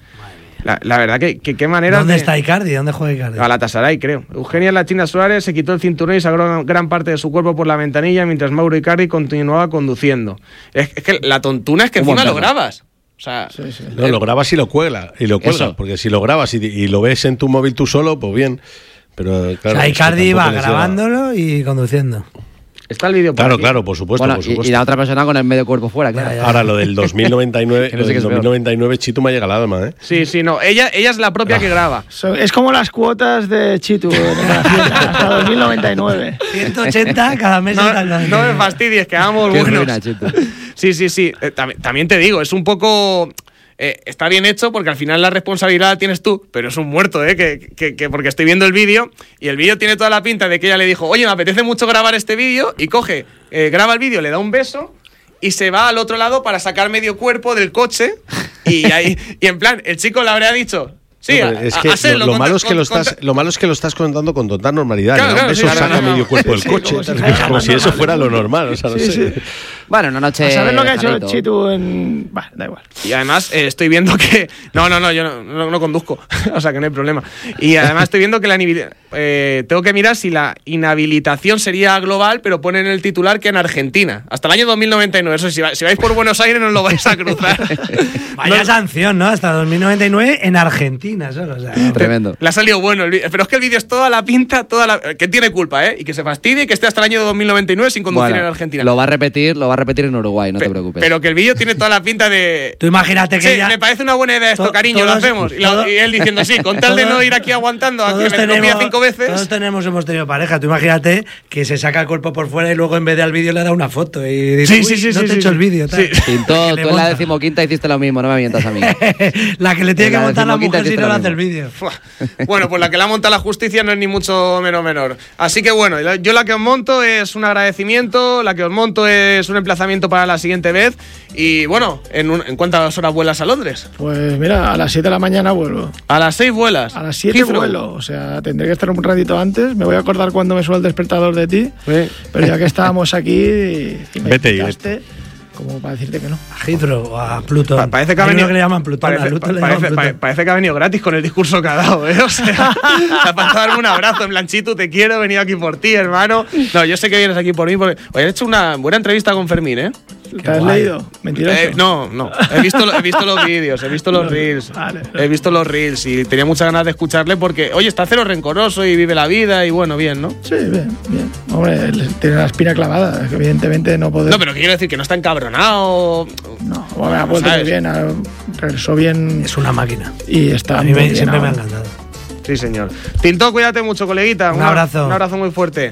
Speaker 1: La, la verdad que, que qué manera...
Speaker 3: ¿Dónde
Speaker 1: de-
Speaker 3: está Icardi? ¿Dónde juega Icardi?
Speaker 1: Galatasaray, creo. Eugenia La China Suárez se quitó el cinturón y sacó gran, gran parte de su cuerpo por la ventanilla mientras Mauro Icardi continuaba conduciendo. Es, es que la tontuna es que
Speaker 2: Un
Speaker 1: encima lo
Speaker 2: montazo.
Speaker 1: grabas. O sea,
Speaker 4: No, lo grabas y lo cuelga, y lo cuelga,
Speaker 2: Eso.
Speaker 4: porque si lo grabas y, y lo ves en tu móvil tú solo, pues bien. Pero
Speaker 3: O
Speaker 4: claro,
Speaker 3: sea,
Speaker 4: es que
Speaker 3: Icardi iba
Speaker 4: tampoco les llega.
Speaker 3: grabándolo y conduciendo.
Speaker 1: está el vídeo por
Speaker 4: Claro,
Speaker 1: aquí.
Speaker 4: claro, por supuesto,
Speaker 2: Bueno,
Speaker 4: por
Speaker 2: y,
Speaker 4: supuesto.
Speaker 2: y la otra persona con el medio cuerpo fuera, claro.
Speaker 3: Ya, ya.
Speaker 4: Ahora lo del dos mil noventa y nueve,
Speaker 2: Que no
Speaker 4: lo
Speaker 2: sé qué
Speaker 4: del
Speaker 2: es peor.
Speaker 4: dos mil noventa y nueve, Chito me ha llegado al alma, ¿eh?
Speaker 1: Sí, sí, no. Ella, ella es la propia que graba.
Speaker 5: So- Es como las cuotas de Chitu en la fiesta, hasta dos mil noventa y nueve.
Speaker 3: ciento ochenta cada mes.
Speaker 1: No,
Speaker 3: hasta el noventa y
Speaker 1: no me
Speaker 3: nueve.
Speaker 1: fastidies, que hagamos
Speaker 2: Qué
Speaker 1: buenos.
Speaker 2: ruina, Chito.
Speaker 1: Sí, sí, sí. Eh, tam- también te digo, es un poco... eh, está bien hecho porque al final la responsabilidad la tienes tú, pero es un muerto, ¿eh? Que, que- que porque estoy viendo el vídeo y el vídeo tiene toda la pinta de que ella le dijo, oye, me apetece mucho grabar este vídeo, y coge, eh, graba el vídeo, le da un beso y se va al otro lado para sacar medio cuerpo del coche y ahí y en plan, el chico le habría dicho... Sí,
Speaker 4: No,
Speaker 1: a-
Speaker 4: pero es
Speaker 1: a-
Speaker 4: que
Speaker 1: hacerlo,
Speaker 4: lo, lo
Speaker 1: con-
Speaker 4: malo es que
Speaker 1: con-
Speaker 4: lo estás,
Speaker 1: con-
Speaker 4: lo malo es que lo estás contando con total normalidad.
Speaker 1: Claro,
Speaker 4: ¿no?
Speaker 1: claro,
Speaker 4: Eso
Speaker 1: sí, claro,
Speaker 4: saca
Speaker 1: no, no.
Speaker 4: medio cuerpo del
Speaker 5: Sí,
Speaker 4: coche,
Speaker 5: como si
Speaker 4: tal,
Speaker 5: fuera
Speaker 4: como si eso fuera lo normal. O sea, no
Speaker 5: Sí,
Speaker 4: sé.
Speaker 5: sí.
Speaker 2: Bueno, una noche.
Speaker 5: A saber lo que ha hecho
Speaker 2: Janito.
Speaker 5: Chitu en... Bah, da igual.
Speaker 1: Y además eh, estoy viendo que... No, no, no, yo no, no- no conduzco, o sea que no hay problema. Y además estoy viendo que la inhabil- eh, tengo que mirar si la inhabilitación sería global, pero pone en el titular que en Argentina. Hasta el año dos mil noventa y nueve. Eso, si, va- si vais por Buenos Aires no lo vais a cruzar.
Speaker 3: Vaya
Speaker 1: No-
Speaker 3: sanción, ¿no? Hasta dos mil noventa y nueve en Argentina solo. O sea, no.
Speaker 2: Tremendo.
Speaker 1: Le ha salido bueno el vídeo. Pero es que el vídeo es toda la pinta, toda la... Que tiene culpa, ¿eh? Y que se fastidie y que esté hasta el año dos mil noventa y nueve sin conducir
Speaker 2: Bueno,
Speaker 1: en Argentina.
Speaker 2: Lo va a repetir, lo va a repetir en Uruguay, no
Speaker 1: Pe-
Speaker 2: te preocupes.
Speaker 1: Pero que el vídeo tiene toda la pinta de...
Speaker 3: Tú imagínate que
Speaker 1: Sí,
Speaker 3: ya...
Speaker 1: me parece una buena idea esto,
Speaker 3: To-
Speaker 1: cariño, lo
Speaker 3: todos-
Speaker 1: hacemos. Y, la-
Speaker 3: todo-
Speaker 1: y él diciendo, sí, con tal de
Speaker 3: todos-
Speaker 1: no ir aquí aguantando a que
Speaker 3: Todos
Speaker 1: me atropella
Speaker 3: tenemos,
Speaker 1: cinco veces.
Speaker 3: todos tenemos, hemos tenido pareja. Tú imagínate que se saca el cuerpo por fuera y luego en vez de al vídeo le da una foto y dice,
Speaker 1: Sí,
Speaker 3: "Uy,
Speaker 1: sí, sí,
Speaker 3: no
Speaker 1: sí,
Speaker 3: te he
Speaker 1: sí,
Speaker 3: hecho
Speaker 1: sí.
Speaker 3: el vídeo. tal".
Speaker 1: Sí.
Speaker 2: Pinto,
Speaker 3: Que le
Speaker 2: tú en la
Speaker 3: monta.
Speaker 2: decimoquinta hiciste lo mismo, no me mientas a mí.
Speaker 3: La que le tiene
Speaker 2: En
Speaker 3: que
Speaker 2: la
Speaker 3: montar la
Speaker 2: decimoquinta
Speaker 3: mujer si
Speaker 2: hiciste
Speaker 3: no
Speaker 2: lo
Speaker 3: le hace el
Speaker 2: mismo.
Speaker 3: vídeo.
Speaker 1: Fua. Bueno, pues la que la monta la justicia no es ni mucho menos menor. Así que bueno, yo la que os monto es un agradecimiento, la que os monto es un emplazamiento para la siguiente vez. Y bueno, ¿en, un- ¿en cuántas horas vuelas a Londres?
Speaker 5: Pues mira, a las siete de la mañana vuelvo.
Speaker 1: A las seis vuelas.
Speaker 5: A las siete
Speaker 1: Heathrow.
Speaker 5: vuelo. O sea, tendré que estar un ratito antes. Me voy a acordar cuando me suena el despertador de ti.
Speaker 1: Sí.
Speaker 5: Pero ya que estábamos aquí y, y me
Speaker 4: Vete,
Speaker 5: invitaste, como para decirte que no.
Speaker 3: A Heathrow o a Plutón.
Speaker 1: Pa- parece que ha
Speaker 3: Hay uno
Speaker 1: venido,
Speaker 3: que le llaman Plutón.
Speaker 1: parece,
Speaker 3: a Luton le
Speaker 1: parece-
Speaker 3: llaman
Speaker 1: pa-
Speaker 3: Plutón.
Speaker 1: parece que ha venido gratis con el discurso que ha dado, ¿eh? O sea, te ha pasado darme un abrazo en Blanchito, te quiero, he venido aquí por ti, hermano. No, yo sé que vienes aquí por mí porque... Oye, he hecho una buena entrevista con Fermín, ¿eh?
Speaker 5: ¿Te has
Speaker 3: guay.
Speaker 5: leído? Mentiroso.
Speaker 1: Eh, no, no. He visto, lo- he visto los vídeos, he visto los
Speaker 5: No,
Speaker 1: reels.
Speaker 5: vale.
Speaker 1: He visto los reels y tenía muchas ganas de escucharle porque, oye, está cero rencoroso y vive la vida y bueno, bien, ¿no?
Speaker 5: Sí, bien, bien. Hombre, le- tiene la espina clavada. Es que evidentemente no puede.
Speaker 1: No, pero que quiero decir que no está encabronado.
Speaker 5: No, bueno, ha vuelto
Speaker 1: ¿sabes?
Speaker 5: muy bien. ha- Regresó bien
Speaker 3: Es una máquina.
Speaker 5: y está
Speaker 3: A mí
Speaker 5: muy
Speaker 3: me-
Speaker 5: bien
Speaker 3: siempre me ha
Speaker 5: ahora.
Speaker 3: encantado.
Speaker 1: Sí, señor. Tinto, cuídate mucho, coleguita.
Speaker 3: Un
Speaker 1: Una-
Speaker 3: abrazo.
Speaker 1: Un abrazo muy fuerte.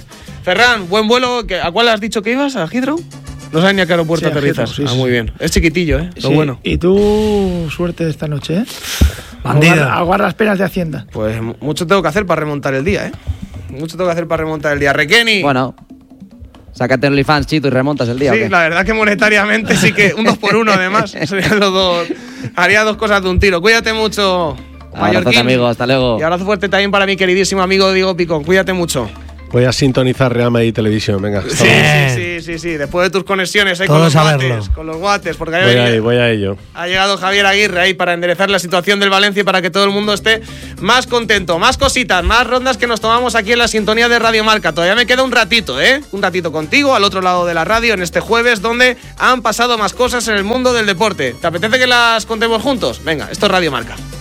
Speaker 1: Ferran, buen vuelo. ¿A cuál has dicho que ibas? ¿A Heathrow? No sabes ni a qué aeropuerto
Speaker 5: Sí, a
Speaker 1: aterrizas.
Speaker 5: Heathrow, sí,
Speaker 1: ah,
Speaker 5: sí.
Speaker 1: muy bien. Es chiquitillo, ¿eh? Lo
Speaker 5: Sí,
Speaker 1: bueno.
Speaker 5: Y tú, suerte esta noche, ¿eh?
Speaker 3: Bandida.
Speaker 5: Aguarda, aguarda las penas de Hacienda.
Speaker 1: Pues mucho tengo que hacer para remontar el día, ¿eh? Mucho tengo que hacer para remontar el día. Requeni.
Speaker 2: Bueno, sácate el OnlyFans, Chito, y remontas el día.
Speaker 1: Sí,
Speaker 2: ¿o qué?
Speaker 1: la verdad que monetariamente sí que un dos por uno además. Serían los dos. Haría dos cosas de un tiro. Cuídate mucho,
Speaker 2: Abrazote,
Speaker 1: Mallorquín.
Speaker 2: amigo, hasta luego.
Speaker 1: Y abrazo fuerte también para mi queridísimo amigo Diego Picón. Cuídate mucho.
Speaker 4: Voy a sintonizar Real Madrid Televisión, venga.
Speaker 1: Sí, sí, sí, sí, sí. Después de tus conexiones ahí con
Speaker 3: Todos
Speaker 1: los
Speaker 3: a
Speaker 1: guates,
Speaker 3: verlo.
Speaker 1: con los guates, porque ahí
Speaker 4: Voy
Speaker 1: venía-
Speaker 4: a, voy a ello.
Speaker 1: ha llegado Javier Aguirre ahí para enderezar la situación del Valencia y para que todo el mundo esté más contento. Más cositas, más rondas que nos tomamos aquí en la sintonía de Radio Marca. Todavía me queda un ratito, ¿eh? Un ratito contigo al otro lado de la radio en este jueves donde han pasado más cosas en el mundo del deporte. ¿Te apetece que las contemos juntos? Venga, esto es Radio Marca.